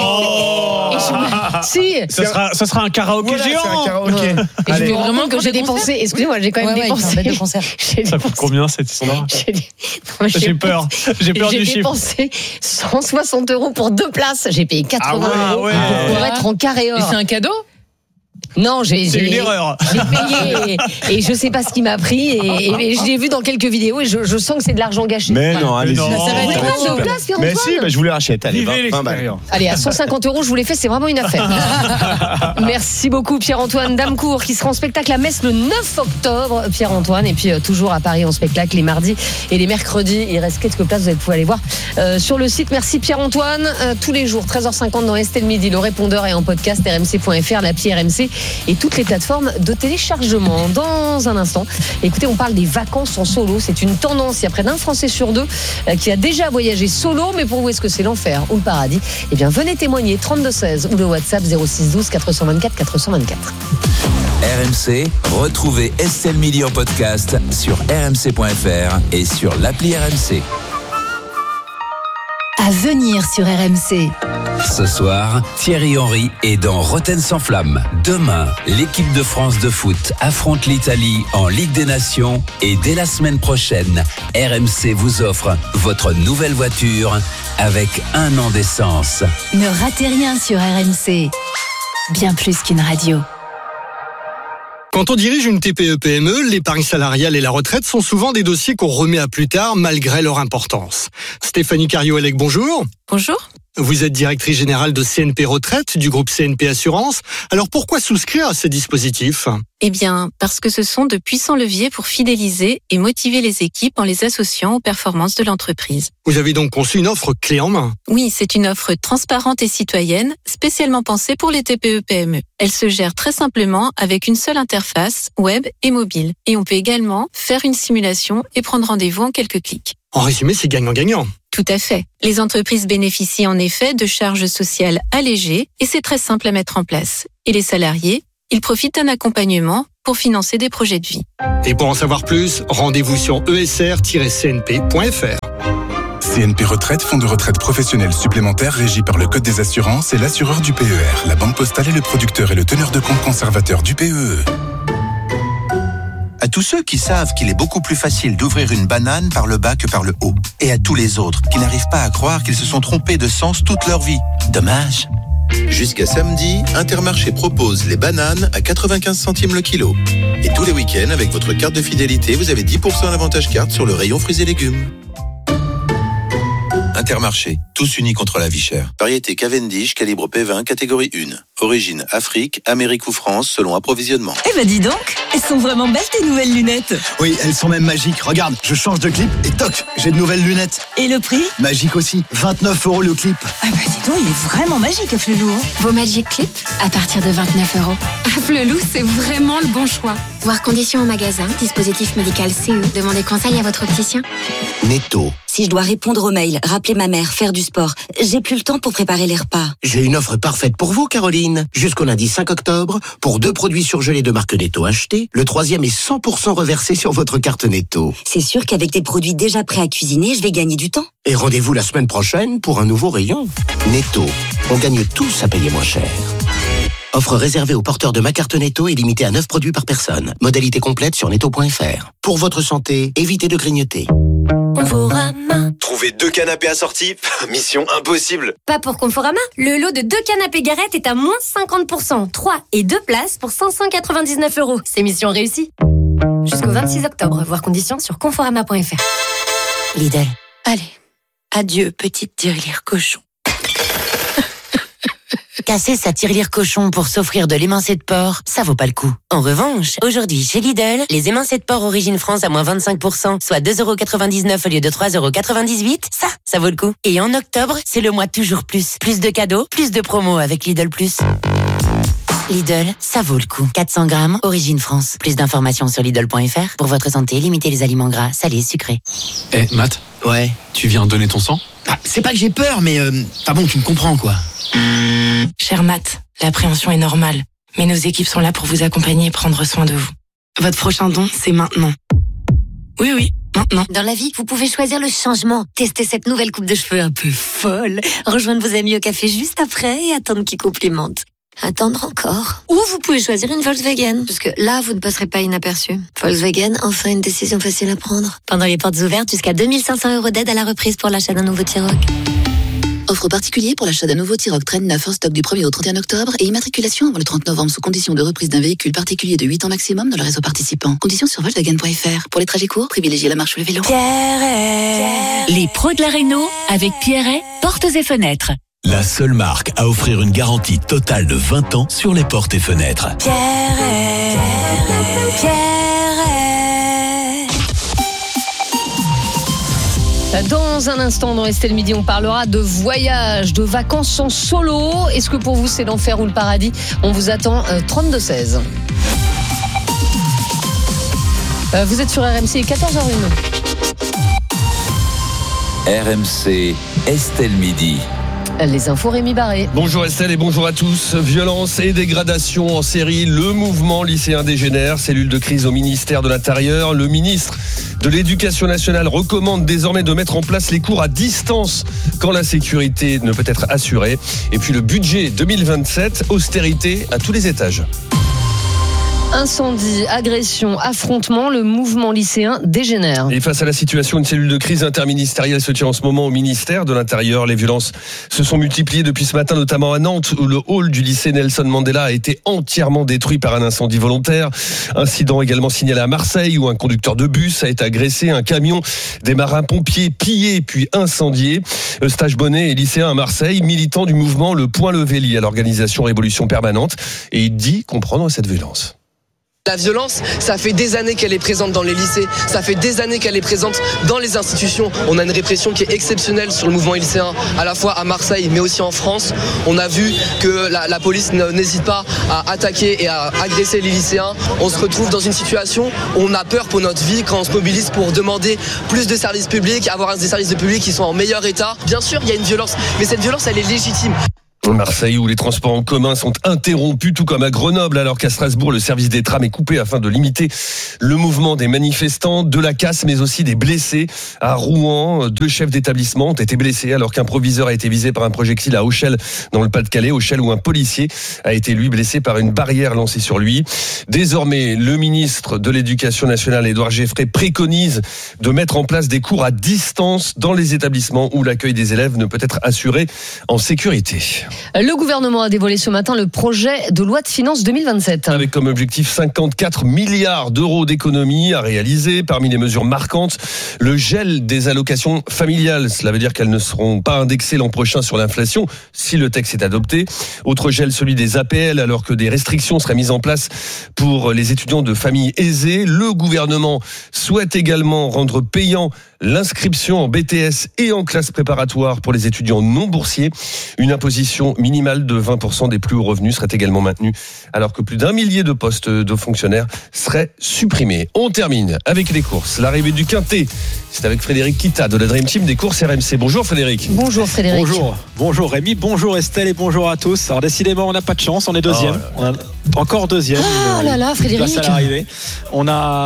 si ça sera un karaoké géant. C'est un karaoké. Et je veux vraiment que j'ai dépensé. Excusez-moi, j'ai quand même dépensé. Ça coûte combien cette histoire? J'ai peur. J'ai peur du chiffre. J'ai dépensé 160 € pour 2 places. J'ai payé 80 € pour être en carré or. Et c'est un cadeau? Non, c'est une erreur. J'ai payé et je sais pas ce qui m'a pris et je l'ai vu dans quelques vidéos et je sens que c'est de l'argent gâché. Mais non, allez-y. Ça va être de place, mais si, je vous les rachète. Allez, 20 balles. Allez, à 150 €, je vous les fais, c'est vraiment une affaire. Merci beaucoup Pierre-Antoine Damecourt qui sera en spectacle à Metz le 9 octobre. Pierre-Antoine, et puis toujours à Paris en spectacle les mardis et les mercredis. Il reste quelques places, vous allez pouvoir aller voir sur le site. Merci Pierre-Antoine. Tous les jours, 13h50 dans Estelle Midi, le répondeur est en podcast rmc.fr, l'appli RMC et toutes les plateformes de téléchargement. Dans un instant, écoutez, on parle des vacances en solo. C'est une tendance. Il y a près d'un Français sur 2 qui a déjà voyagé solo. Mais pour vous, est-ce que c'est l'enfer ou le paradis? Eh bien, venez témoigner 3216 ou le WhatsApp 06 12 424 424. RMC, retrouvez Estelle Midi en podcast sur rmc.fr et sur l'appli RMC. À venir sur RMC. Ce soir, Thierry Henry est dans Rotten sans flamme. Demain, l'équipe de France de foot affronte l'Italie en Ligue des Nations et dès la semaine prochaine, RMC vous offre votre nouvelle voiture avec 1 an d'essence. Ne ratez rien sur RMC. Bien plus qu'une radio. Quand on dirige une TPE-PME, l'épargne salariale et la retraite sont souvent des dossiers qu'on remet à plus tard malgré leur importance. Stéphanie Cario-Elec, bonjour. Bonjour. Vous êtes directrice générale de CNP Retraite du groupe CNP Assurance. Alors pourquoi souscrire à ces dispositifs ? Eh bien, parce que ce sont de puissants leviers pour fidéliser et motiver les équipes en les associant aux performances de l'entreprise. Vous avez donc conçu une offre clé en main ? Oui, c'est une offre transparente et citoyenne, spécialement pensée pour les TPE-PME. Elle se gère très simplement avec une seule interface, web et mobile. Et on peut également faire une simulation et prendre rendez-vous en quelques clics. En résumé, c'est gagnant-gagnant. Tout à fait. Les entreprises bénéficient en effet de charges sociales allégées et c'est très simple à mettre en place. Et les salariés, ils profitent d'un accompagnement pour financer des projets de vie. Et pour en savoir plus, rendez-vous sur esr-cnp.fr. CNP Retraite, fonds de retraite professionnel supplémentaire régi par le Code des assurances et l'assureur du PER. La Banque Postale est le producteur et le teneur de compte conservateur du PEE. À tous ceux qui savent qu'il est beaucoup plus facile d'ouvrir une banane par le bas que par le haut. Et à tous les autres qui n'arrivent pas à croire qu'ils se sont trompés de sens toute leur vie. Dommage. Jusqu'à samedi, Intermarché propose les bananes à 95 centimes le kilo. Et tous les week-ends, avec votre carte de fidélité, vous avez 10% d'avantage carte sur le rayon fruits et légumes. Intermarché, tous unis contre la vie chère. Variété Cavendish, calibre P20, catégorie 1. Origine Afrique, Amérique ou France, selon approvisionnement. Eh ben dis donc, elles sont vraiment belles tes nouvelles lunettes. Oui, elles sont même magiques. Regarde, je change de clip et toc, j'ai de nouvelles lunettes. Et le prix ? Magique aussi, 29 € le clip. Ah bah dis donc, il est vraiment magique, Flelou. Vos Magic Clip à partir de 29 €. Flelou, c'est vraiment le bon choix. Voir conditions au magasin, dispositif médical CE. Demandez conseil à votre opticien. Netto. Si je dois répondre aux mails, rappeler ma mère, faire du sport, j'ai plus le temps pour préparer les repas. J'ai une offre parfaite pour vous, Caroline. Jusqu'au lundi 5 octobre, pour 2 produits surgelés de marque Netto achetés, le 3e est 100% reversé sur votre carte Netto. C'est sûr qu'avec des produits déjà prêts à cuisiner, je vais gagner du temps. Et rendez-vous la semaine prochaine pour un nouveau rayon. Netto, on gagne tous à payer moins cher. Offre réservée aux porteurs de ma carte Netto et limitée à 9 produits par personne. Modalité complète sur netto.fr. Pour votre santé, évitez de grignoter. Trouver 2 canapés assortis, mission impossible. Pas pour Conforama. Le lot de 2 canapés Garrett est à moins 50%. 3 et 2 places pour 599 €. C'est mission réussie. Jusqu'au 26 octobre. Voir conditions sur conforama.fr. Lidl. Allez. Adieu, petite tirelire cochon. Casser sa tirelire cochon pour s'offrir de l'émincé de porc, ça vaut pas le coup. En revanche, aujourd'hui, chez Lidl, les émincés de porc Origine France à moins 25%, soit 2,99 € au lieu de 3,98 €, ça vaut le coup. Et en octobre, c'est le mois toujours plus. Plus de cadeaux, plus de promos avec Lidl+. Lidl, ça vaut le coup. 400 grammes, Origine France. Plus d'informations sur Lidl.fr. Pour votre santé, limitez les aliments gras, salés, sucrés. Eh, Matt ? Ouais. Tu viens donner ton sang ? C'est pas que j'ai peur, mais bon, tu me comprends, quoi. Cher Matt, l'appréhension est normale. Mais nos équipes sont là pour vous accompagner et prendre soin de vous. Votre prochain don, c'est maintenant. Oui, maintenant. Dans la vie, vous pouvez choisir le changement. Testez cette nouvelle coupe de cheveux un peu folle. Rejoindre vos amis au café juste après et attendre qu'ils complimentent. Attendre encore. Ou vous pouvez choisir une Volkswagen. Parce que là, vous ne passerez pas inaperçu. Volkswagen, enfin une décision facile à prendre. Pendant les portes ouvertes, jusqu'à 2500 € d'aide à la reprise pour l'achat d'un nouveau T-Roc. Offre particulier pour l'achat d'un nouveau T-Roc Traîne 9 en stock du 1er au 31 octobre et immatriculation avant le 30 novembre sous condition de reprise d'un véhicule particulier de 8 ans maximum dans le réseau participant. Conditions sur Volkswagen.fr. Pour les trajets courts, privilégiez la marche ou le vélo. Les pros de la réno avec Pierret, portes et fenêtres. La seule marque à offrir une garantie totale de 20 ans sur les portes et fenêtres. Pierret. Dans un instant, dans Estelle Midi, on parlera de voyage, de vacances en solo. Est-ce que pour vous, c'est l'enfer ou le paradis ? On vous attend 32-16. Vous êtes sur RMC, 14h01. RMC, Estelle Midi. Les infos Rémi Barré. Bonjour Estelle et bonjour à tous. Violence et dégradation en série, le mouvement lycéen dégénère, cellule de crise au ministère de l'Intérieur. Le ministre de l'Éducation nationale recommande désormais de mettre en place les cours à distance quand la sécurité ne peut être assurée. Et puis le budget 2027, austérité à tous les étages. Incendie, agression, affrontement, le mouvement lycéen dégénère. Et face à la situation, une cellule de crise interministérielle se tient en ce moment au ministère de l'Intérieur. Les violences se sont multipliées depuis ce matin, notamment à Nantes, où le hall du lycée Nelson Mandela a été entièrement détruit par un incendie volontaire. Incident également signalé à Marseille, où un conducteur de bus a été agressé, un camion des marins-pompiers pillé puis incendié. Eustache Bonnet est lycéen à Marseille, militant du mouvement Le Point Levé lié à l'organisation Révolution Permanente, et il dit comprendre cette violence. La violence, ça fait des années qu'elle est présente dans les lycées, ça fait des années qu'elle est présente dans les institutions. On a une répression qui est exceptionnelle sur le mouvement lycéen, à la fois à Marseille mais aussi en France. On a vu que la police n'hésite pas à attaquer et à agresser les lycéens. On se retrouve dans une situation où on a peur pour notre vie quand on se mobilise pour demander plus de services publics, avoir des services publics qui sont en meilleur état. Bien sûr, il y a une violence, mais cette violence, elle est légitime. Marseille, où les transports en commun sont interrompus, tout comme à Grenoble, alors qu'à Strasbourg, le service des trams est coupé afin de limiter le mouvement des manifestants, de la casse, mais aussi des blessés. À Rouen, 2 chefs d'établissement ont été blessés, alors qu'un proviseur a été visé par un projectile à Auchel, dans le Pas-de-Calais, Auchel, où un policier a été, lui, blessé par une barrière lancée sur lui. Désormais, le ministre de l'Éducation nationale, Édouard Geffray, préconise de mettre en place des cours à distance dans les établissements où l'accueil des élèves ne peut être assuré en sécurité. Le gouvernement a dévoilé ce matin le projet de loi de finances 2027. Avec comme objectif 54 milliards d'euros d'économies à réaliser. Parmi les mesures marquantes, le gel des allocations familiales. Cela veut dire qu'elles ne seront pas indexées l'an prochain sur l'inflation si le texte est adopté. Autre gel, celui des APL, alors que des restrictions seraient mises en place pour les étudiants de familles aisées. Le gouvernement souhaite également rendre payant l'inscription en BTS et en classe préparatoire pour les étudiants non boursiers. Une imposition minimale de 20% des plus hauts revenus serait également maintenue, alors que plus d'1 millier de postes de fonctionnaires seraient supprimés. On termine avec les courses. L'arrivée du Quintet, c'est avec Frédéric Kita de la Dream Team des courses RMC. Bonjour Frédéric. Bonjour Frédéric. Bonjour Rémi, bonjour Estelle et bonjour à tous. Alors décidément, on n'a pas de chance, on est deuxième. On a encore deuxième. Ah là là, Frédéric. Place à l'arrivée. On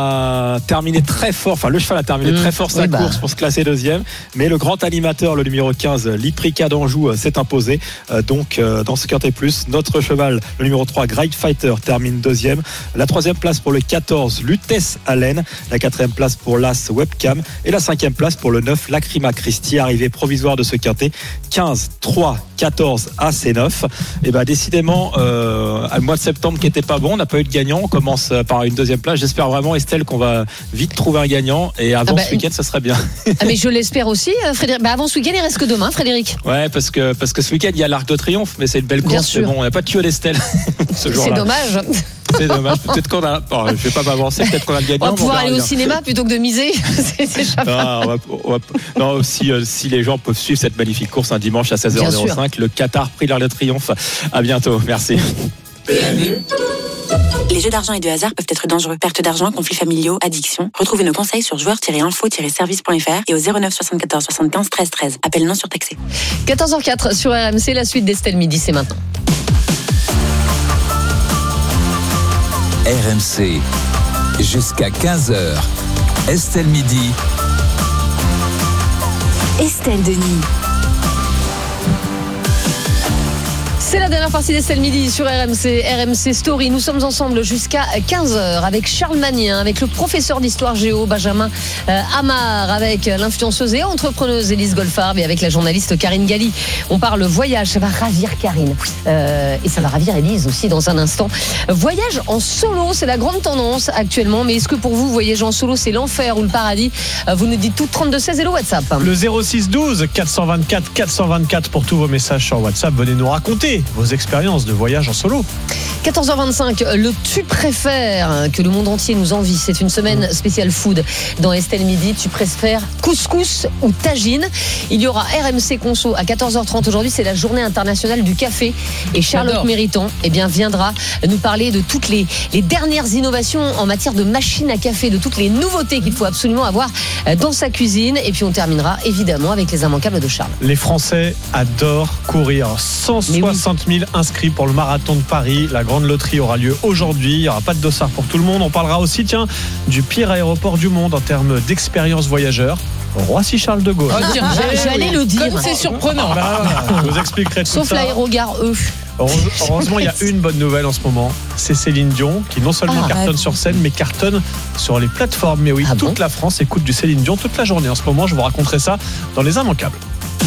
a terminé très fort, enfin le cheval a terminé très fort sa course pour se classer deuxième, mais le grand animateur, le numéro 15, Liprica d'Anjou, s'est imposé. Donc dans ce Quintet Plus, notre cheval, le numéro 3, Great Fighter, termine deuxième. La 3e place pour le 14, Lutèce Allen. La 4e place pour l'As Webcam. Et la 5e place pour le 9, Lacrima Christie, arrivée provisoire de ce Quintet. 15, 3, 14, As et 9. Et décidément, le mois de septembre qui était pas bon, on n'a pas eu de gagnant. On commence par une 2e place. J'espère vraiment, Estelle, qu'on va vite trouver un gagnant. Et avant ce week-end, ça serait bien. Mais je l'espère aussi, Frédéric. Avant ce week-end, il reste que demain, Frédéric. Ouais, parce que ce week-end, il y a l'Arc de Triomphe, mais c'est une belle course. Mais bon, on n'a pas de tuyau d'Estelle ce jour-là. C'est dommage. C'est dommage. Peut-être qu'on a. Bon, je vais pas m'avancer. Peut-être qu'on a le gagnant. On va pouvoir aller au cinéma plutôt que de miser. Non, si les gens peuvent suivre cette magnifique course un dimanche à 16h05, le Qatar Prix de l'Arc de Triomphe. À bientôt. Merci. Les jeux d'argent et de hasard peuvent être dangereux. Perte d'argent, conflits familiaux, addiction. Retrouvez nos conseils sur joueurs-info-service.fr et au 09 74 75 13 13. Appel non surtaxé. 14h04 sur RMC, la suite d'Estelle Midi, c'est maintenant. RMC, jusqu'à 15h. Estelle Midi. Estelle Denis. C'est la dernière partie d'Estelle Midi sur RMC Story. Nous sommes ensemble jusqu'à 15h avec Charles Magnin, avec le professeur d'histoire géo Benjamin Amar, avec l'influenceuse et entrepreneuse Élise Goldfarb et avec la journaliste Karine Galli. On parle voyage, ça va ravir Karine et ça va ravir Élise aussi dans un instant. Voyage en solo, c'est la grande tendance actuellement, mais est-ce que pour vous, voyager en solo, c'est l'enfer ou le paradis? Vous nous dites tout 32-16 et le WhatsApp. Le 06-12 424 424 pour tous vos messages sur WhatsApp. Venez nous raconter vos expériences de voyage en solo. 14h25, le tu préfères que le monde entier nous envie. C'est une semaine spéciale food dans Estelle Midi. Tu préfères couscous ou tagine? Il y aura RMC Conso à 14h30 aujourd'hui. C'est la journée internationale du café. Et Charlotte Méritant viendra nous parler de toutes les dernières innovations en matière de machines à café, de toutes les nouveautés qu'il faut absolument avoir dans sa cuisine. Et puis on terminera évidemment avec les immanquables de Charles. Les Français adorent courir. 160 000 inscrits pour le marathon de Paris. La grande loterie aura lieu aujourd'hui. Il n'y aura pas de dossard pour tout le monde. On parlera aussi, du pire aéroport du monde en termes d'expérience voyageur. Roissy-Charles de Gaulle. J'allais le dire. Comme c'est surprenant. Je vous expliquerai tout Sauf ça. l'aérogare, Heureusement, il y a une bonne nouvelle en ce moment. C'est Céline Dion qui non seulement cartonne sur scène, mais cartonne sur les plateformes. Mais oui, toute la France écoute du Céline Dion toute la journée. En ce moment, je vous raconterai ça dans les immanquables.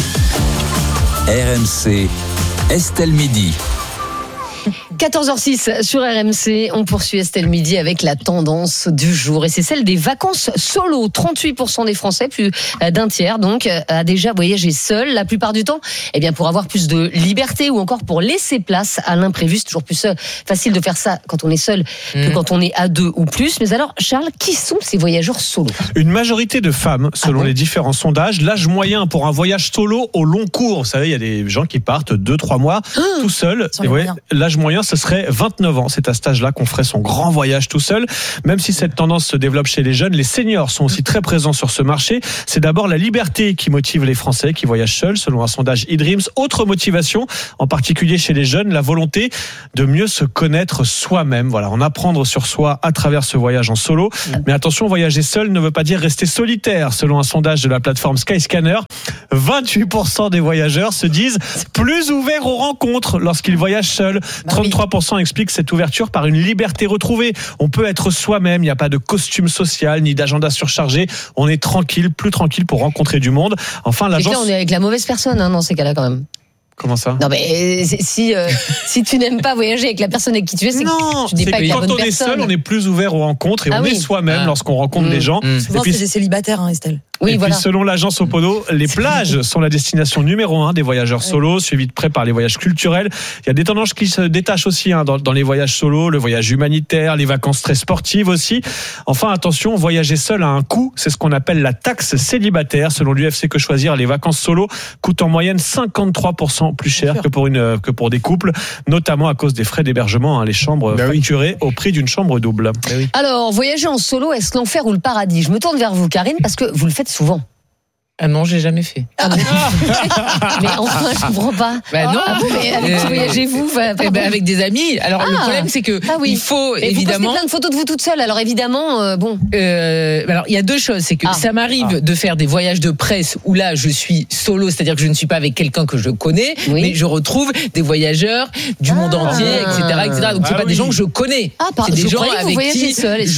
RMC, Estelle Midi. 14h06 sur RMC, on poursuit Estelle Midi avec la tendance du jour et c'est celle des vacances solo. 38% des Français, plus d'un tiers donc, a déjà voyagé seul, la plupart du temps pour avoir plus de liberté ou encore pour laisser place à l'imprévu. C'est toujours plus facile de faire ça quand on est seul que quand on est à deux ou plus. Mais alors Charles, qui sont ces voyageurs solo? Une majorité de femmes, selon les différents sondages. L'âge moyen pour un voyage solo au long cours, vous savez, il y a des gens qui partent 2-3 mois tout seuls. L'âge moyen, ce serait 29 ans. C'est à cet âge-là qu'on ferait son grand voyage tout seul. Même si cette tendance se développe chez les jeunes, les seniors sont aussi très présents sur ce marché. C'est d'abord la liberté qui motive les Français qui voyagent seuls, selon un sondage eDreams. Autre motivation, en particulier chez les jeunes, la volonté de mieux se connaître soi-même. Voilà, en apprendre sur soi à travers ce voyage en solo. Mais attention, voyager seul ne veut pas dire rester solitaire. Selon un sondage de la plateforme Skyscanner, 28% des voyageurs se disent plus ouverts aux rencontres lorsqu'ils voyagent seuls. 33% expliquent cette ouverture par une liberté retrouvée. On peut être soi-même, il n'y a pas de costume social ni d'agenda surchargé. On est tranquille, plus tranquille pour rencontrer du monde. Enfin, l'agence... on est avec la mauvaise personne dans ces cas-là quand même. Comment ça? Non mais si tu n'aimes pas voyager avec la personne avec qui tu es, c'est que tu n'es pas avec la bonne personne. Quand on est seul, on est plus ouvert aux rencontres et on est soi-même lorsqu'on rencontre des gens. Souvent, c'est des célibataires, Estelle. Oui, puis selon l'agence Opodo, les plages sont la destination numéro 1 des voyageurs solos, suivis de près par les voyages culturels. Il y a des tendances qui se détachent aussi dans les voyages solos, le voyage humanitaire, les vacances très sportives aussi. Enfin, attention, voyager seul a un coût, c'est ce qu'on appelle la taxe célibataire. Selon l'UFC Que Choisir, les vacances solo coûtent en moyenne 53% plus cher que pour des couples, notamment à cause des frais d'hébergement, les chambres facturées au prix d'une chambre double. Alors, voyager en solo, est-ce l'enfer ou le paradis? Je me tourne vers vous, Karine, parce que vous le faites souvent. Ah non, j'ai jamais fait. Mais enfin, je comprends pas. Non. Mais avec qui voyagez-vous? Avec des amis. Alors le problème, c'est que il faut évidemment. Vous postez plein de photos de vous toute seule. Alors évidemment, alors il y a deux choses, c'est que ça m'arrive de faire des voyages de presse où là je suis solo, c'est-à-dire que je ne suis pas avec quelqu'un que je connais, mais je retrouve des voyageurs du monde entier, etc. Donc c'est pas des gens que je connais. C'est des gens avec qui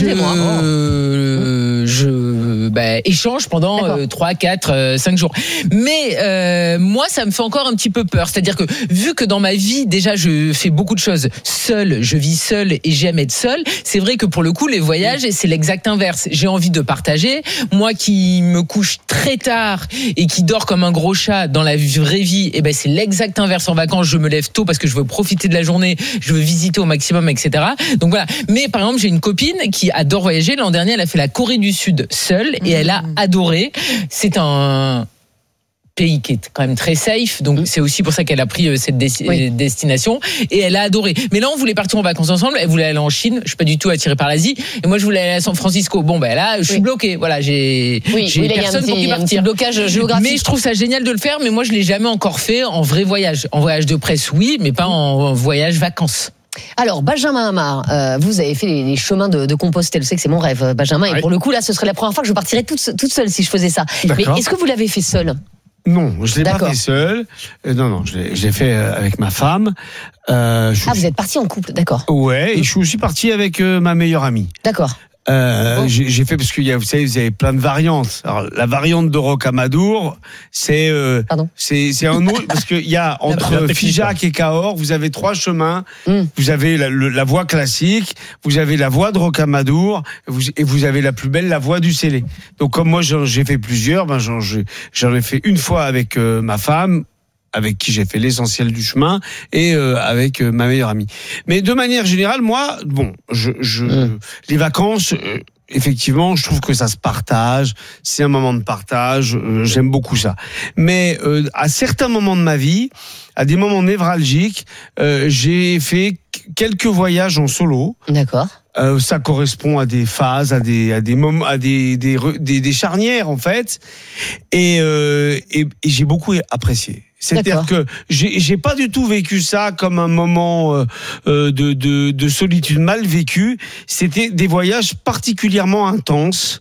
je échange pendant 3, 4, 5 jours. Mais moi, ça me fait encore un petit peu peur. C'est-à-dire que vu que dans ma vie, déjà, je fais beaucoup de choses seule, je vis seule et j'aime être seule, c'est vrai que pour le coup, les voyages, c'est l'exact inverse. J'ai envie de partager. Moi qui me couche très tard et qui dort comme un gros chat dans la vraie vie, c'est l'exact inverse en vacances. Je me lève tôt parce que je veux profiter de la journée, je veux visiter au maximum, etc. Donc voilà. Mais par exemple, j'ai une copine qui adore voyager. L'an dernier, elle a fait la Corée du Sud seule et elle a adoré. C'est un pays qui est quand même très safe, donc c'est aussi pour ça qu'elle a pris cette destination et elle a adoré. Mais là on voulait partir en vacances ensemble, elle voulait aller en Chine, je suis pas du tout attiré par l'Asie et moi je voulais aller à San Francisco. Là je suis bloqué, voilà, j'ai personne pour qui partir. Blocage géographique. Mais je trouve ça génial de le faire, mais moi je l'ai jamais encore fait en vrai voyage. En voyage de presse oui, mais pas en voyage vacances. Alors, Benjamin Amar, vous avez fait les chemins de Compostelle. Je sais que c'est mon rêve, Benjamin. Et pour le coup, là, ce serait la première fois que je partirais toute seule si je faisais ça. Mais est-ce que vous l'avez fait seul? Non, je l'ai pas fait seul. Non, je l'ai fait avec ma femme. Vous êtes parti en couple, d'accord. Ouais, et je suis aussi parti avec ma meilleure amie. D'accord. J'ai fait parce qu'il y a, vous savez, vous avez plein de variantes. Alors la variante de Rocamadour, c'est un autre parce qu'il y a entre Figeac et Cahors, vous avez 3 chemins. Vous avez la voie classique, vous avez la voie de Rocamadour et vous avez la plus belle, la voie du Célé. Donc comme moi j'ai fait plusieurs, j'en ai fait une fois avec ma femme. avec qui j'ai fait l'essentiel du chemin, et avec ma meilleure amie. Mais de manière générale, moi, bon, les vacances, effectivement, je trouve que ça se partage. C'est un moment de partage. J'aime beaucoup ça. Mais à certains moments de ma vie, à des moments névralgiques, j'ai fait quelques voyages en solo. D'accord. Ça correspond à des phases, à des moments, à des charnières en fait. Et j'ai beaucoup apprécié. C'est-à-dire que j'ai pas du tout vécu ça comme un moment de solitude mal vécu. C'était des voyages particulièrement intenses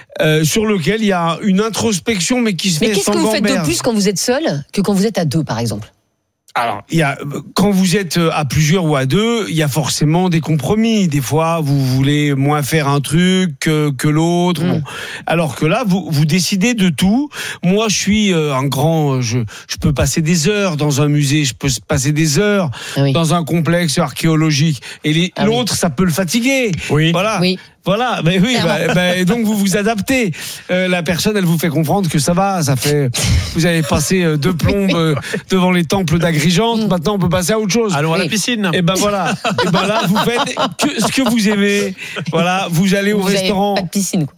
sur lesquels il y a une introspection, mais qui se fait sans gamberge. Mais qu'est-ce que vous faites de plus quand vous êtes seul que quand vous êtes à deux, par exemple? Alors, quand vous êtes à plusieurs ou à deux, il y a forcément des compromis. Des fois, vous voulez moins faire un truc que l'autre. Bon. Alors que là, vous décidez de tout. Moi, je suis je peux passer des heures dans un musée, je peux passer des heures dans un complexe archéologique. Et l'autre, ça peut le fatiguer. Oui. Voilà. Oui. Voilà, mais oui, donc vous vous adaptez. La personne, elle vous fait comprendre que ça va, vous avez passé 2 plombes devant les temples d'Agrigente. Maintenant, on peut passer à autre chose. Allons à la piscine. Et ben voilà. Et ben là, vous faites ce que vous aimez. Voilà, vous allez au restaurant. Pas de piscine.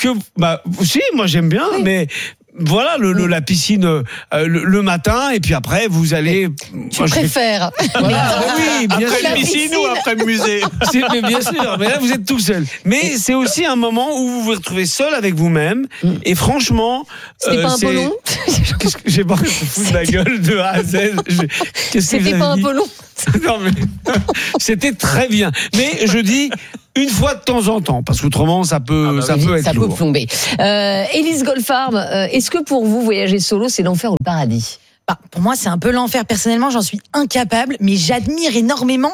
Si, moi j'aime bien, mais. Voilà la piscine le matin, et puis après vous allez. Tu préfères. Voilà, oui, bien sûr. Après la piscine ou après le musée? Mais bien sûr, mais là vous êtes tout seul. Mais c'est aussi un moment où vous vous retrouvez seul avec vous-même. Et franchement, c'était pas un peu long? J'ai pas foutu la gueule de A à Z. C'était pas un peu long? Non mais c'était très bien. Mais je dis. Une fois de temps en temps, parce qu'autrement ça peut être lourd. Peut plomber. Élise Goldfarb, est-ce que pour vous voyager solo c'est l'enfer ou le paradis? Pour moi, c'est un peu l'enfer. Personnellement, j'en suis incapable, mais j'admire énormément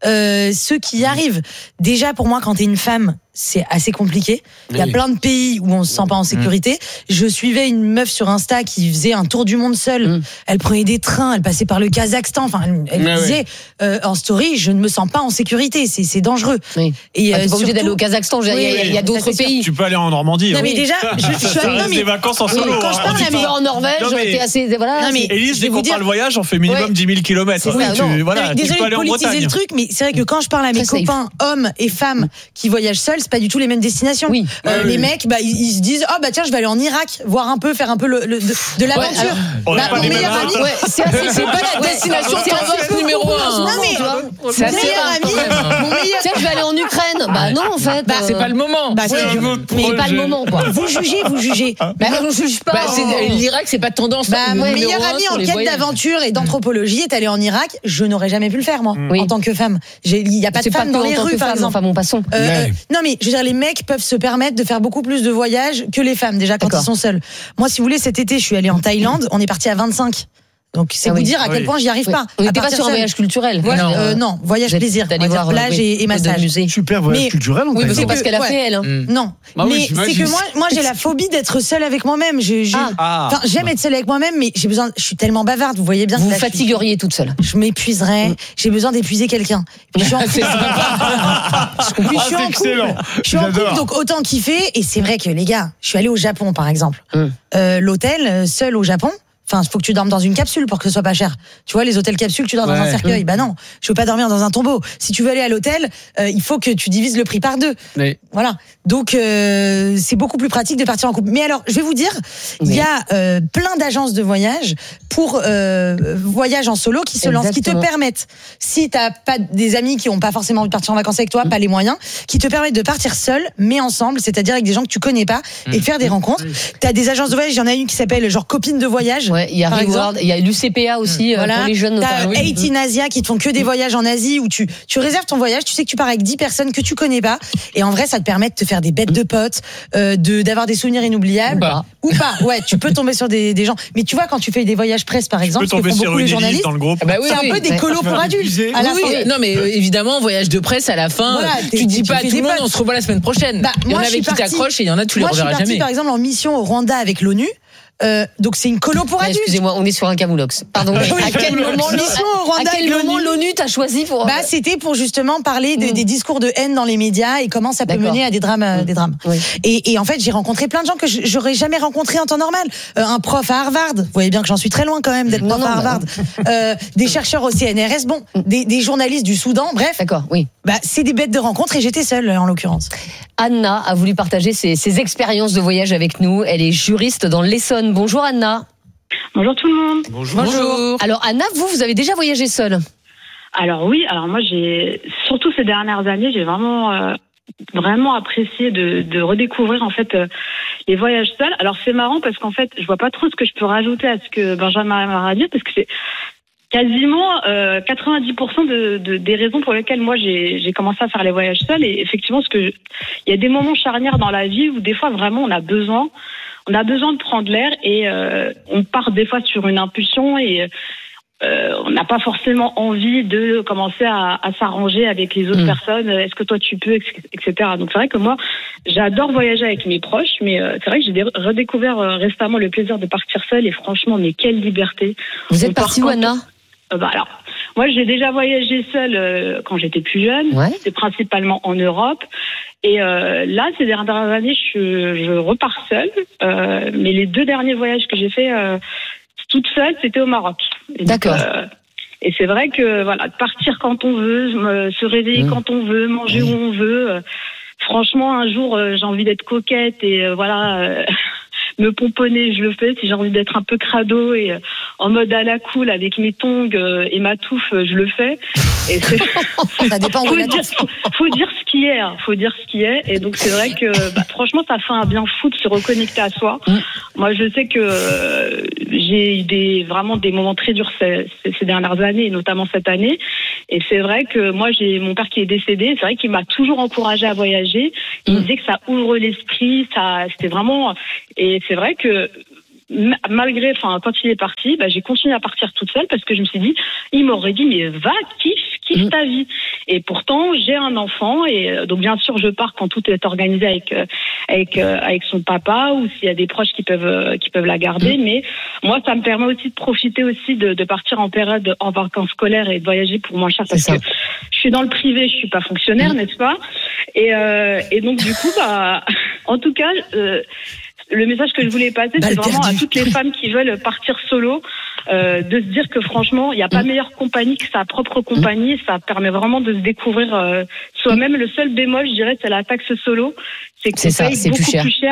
ceux qui y arrivent. Déjà, pour moi, quand t'es une femme, c'est assez compliqué. Il y a plein de pays où on se sent pas en sécurité. Je suivais une meuf sur Insta qui faisait un tour du monde seule. Elle prenait des trains, elle passait par le Kazakhstan. Enfin, elle disait en story, je ne me sens pas en sécurité. C'est dangereux. Oui. Et t'es pas obligé d'aller au Kazakhstan. Il y a d'autres pays. Tu peux aller en Normandie. Non mais déjà, des vacances en solo. Quand je parle en Norvège, t'es assez. Voilà. Élise, dès qu'on parle voyage, on fait minimum 10 000 km. Tu peux aller en Bretagne. Le truc, mais c'est vrai que quand je parle à mes copains, hommes et femmes qui voyagent seuls, c'est pas du tout les mêmes destinations. Les mecs, ils se disent, tiens, je vais aller en Irak, voir un peu, faire un peu de l'aventure. Mon meilleur ami, c'est pas la destination numéro 1. Non mais mon meilleur ami, tiens, je vais aller en Ukraine. Bah non, en fait. C'est pas le moment. Mais pas le moment, quoi. Vous jugez. On juge pas. L'Irak, c'est pas tendance. Mon meilleur ami en quête d'aventure et d'anthropologie est allé en Irak. Je n'aurais jamais pu le faire, moi, en tant que femme. Il y a pas de femmes dans les rues, par exemple. Enfin, passons. Non mais je veux dire, les mecs peuvent se permettre de faire beaucoup plus de voyages que les femmes déjà quand ils sont seuls. Moi, si vous voulez, cet été, je suis allée en Thaïlande. On est parti à 25. Donc c'est vous dire à quel point j'y arrive pas. On n'était pas sur un voyage culturel. Non, voyage plaisir. D'aller voir plage et massage. Super voyage culturel. Oui, c'est parce qu'elle a fait elle. Non, mais c'est que moi j'ai la phobie d'être seule avec moi-même. J'aime être seule avec moi-même, mais j'ai besoin. Je suis tellement bavarde, vous voyez bien. Vous fatigueriez toute seule. Je m'épuiserais. J'ai besoin d'épuiser quelqu'un. Je suis en couple. Je suis en couple, donc autant kiffer. Et c'est vrai que les gars, je suis allée au Japon par exemple. L'hôtel seul au Japon. Enfin, il faut que tu dormes dans une capsule pour que ce soit pas cher. Tu vois, les hôtels capsules, tu dors dans un cercueil. Bah non, je veux pas dormir dans un tombeau. Si tu veux aller à l'hôtel, il faut que tu divises le prix par 2. Oui. Voilà. Donc, c'est beaucoup plus pratique de partir en couple. Mais alors, je vais vous dire, il y a plein d'agences de voyage pour voyage en solo qui se lancent, qui te permettent, si t'as pas des amis qui ont pas forcément envie de partir en vacances avec toi, pas les moyens, qui te permettent de partir seul, mais ensemble, c'est-à-dire avec des gens que tu connais pas et faire des rencontres. T'as des agences de voyage, il y en a une qui s'appelle genre Copine de voyage. Il y a Reward, il y a l'UCPA aussi pour les jeunes. T'as 18 Asia qui te font que des voyages en Asie où tu réserves ton voyage, tu sais que tu pars avec 10 personnes que tu connais pas et en vrai ça te permet de te faire des bêtes de potes, d'avoir des souvenirs inoubliables ou pas. Ouais, tu peux tomber sur des gens. Mais tu vois quand tu fais des voyages presse par exemple, tu peux tomber sur une journalistes dans le groupe. C'est un peu des colos pour adultes. Non mais évidemment voyage de presse à la fin, tu dis pas à tout le monde on se revoit la semaine prochaine. Il y en a avec qui t'accroches et il y en a tu les reverras jamais. Moi je suis partie par exemple en mission au Rwanda avec l'ONU. Donc c'est une colo pour adultes. Excusez-moi, on est sur un camoulox. Pardon. À quel moment l'ONU t'a choisi pour c'était pour justement parler des discours de haine dans les médias et comment ça peut mener à des drames. Oui. Et en fait, j'ai rencontré plein de gens que j'aurais jamais rencontrés en temps normal. Un prof à Harvard, vous voyez bien que j'en suis très loin quand même d'être prof à Harvard. Des chercheurs au CNRS, des journalistes du Soudan, bref. D'accord, oui. C'est des bêtes de rencontre et j'étais seule en l'occurrence. Anna a voulu partager ses expériences de voyage avec nous. Elle est juriste dans l'Essonne. Bonjour Anna. Bonjour tout le monde. Bonjour. Alors Anna, vous avez déjà voyagé seule? Alors oui, moi j'ai surtout ces dernières années, j'ai vraiment apprécié de redécouvrir en fait les voyages seuls. Alors c'est marrant parce qu'en fait, je vois pas trop ce que je peux rajouter à ce que Benjamin a dit parce que c'est quasiment 90% des raisons pour lesquelles moi j'ai commencé à faire les voyages seuls. Et effectivement, il y a des moments charnières dans la vie où des fois vraiment on a besoin de prendre l'air et on part des fois sur une impulsion et on n'a pas forcément envie de commencer à s'arranger avec les autres personnes. Est-ce que toi tu peux, etc. Donc c'est vrai que moi j'adore voyager avec mes proches, mais c'est vrai que j'ai redécouvert récemment le plaisir de partir seule et franchement, mais quelle liberté. Vous êtes partie où, Anna? Alors, moi j'ai déjà voyagé seule quand j'étais plus jeune. C'était principalement en Europe. Et là, ces dernières années, je repars seule. Mais les 2 derniers voyages que j'ai fait toute seule, c'était au Maroc. D'accord. Et c'est vrai que de partir quand on veut, se réveiller quand on veut, manger où on veut. Franchement, un jour, j'ai envie d'être coquette et me pomponner, je le fais. Si j'ai envie d'être un peu crado et en mode à la cool avec mes tongs et ma touffe, je le fais. Et ça dépend où faut dire ce qui est. Faut dire ce qui est. Et donc c'est vrai que franchement, ça fait un bien fou de se reconnecter à soi. Moi, je sais que j'ai eu vraiment des moments très durs ces dernières années, et notamment cette année. Et c'est vrai que moi, j'ai mon père qui est décédé. C'est vrai qu'il m'a toujours encouragé à voyager. Il me disait que ça ouvre l'esprit. C'était vraiment. Et c'est vrai que malgré, quand il est parti, j'ai continué à partir toute seule parce que je me suis dit, il m'aurait dit, mais va, kiffe ta vie. Et pourtant, j'ai un enfant et donc bien sûr, je pars quand tout est organisé avec son papa ou s'il y a des proches qui peuvent la garder. Mais moi, ça me permet aussi de profiter aussi de partir en période en vacances scolaires et de voyager pour moins cher parce que je suis dans le privé, je suis pas fonctionnaire, n'est-ce pas? Et donc du coup, en tout cas. Le message que je voulais passer, c'est vraiment à toutes les femmes qui veulent partir solo, de se dire que franchement, il n'y a pas meilleure compagnie que sa propre compagnie. Ça permet vraiment de se découvrir soi-même. Le seul bémol, je dirais, c'est la taxe solo. C'est qu'on paye beaucoup plus cher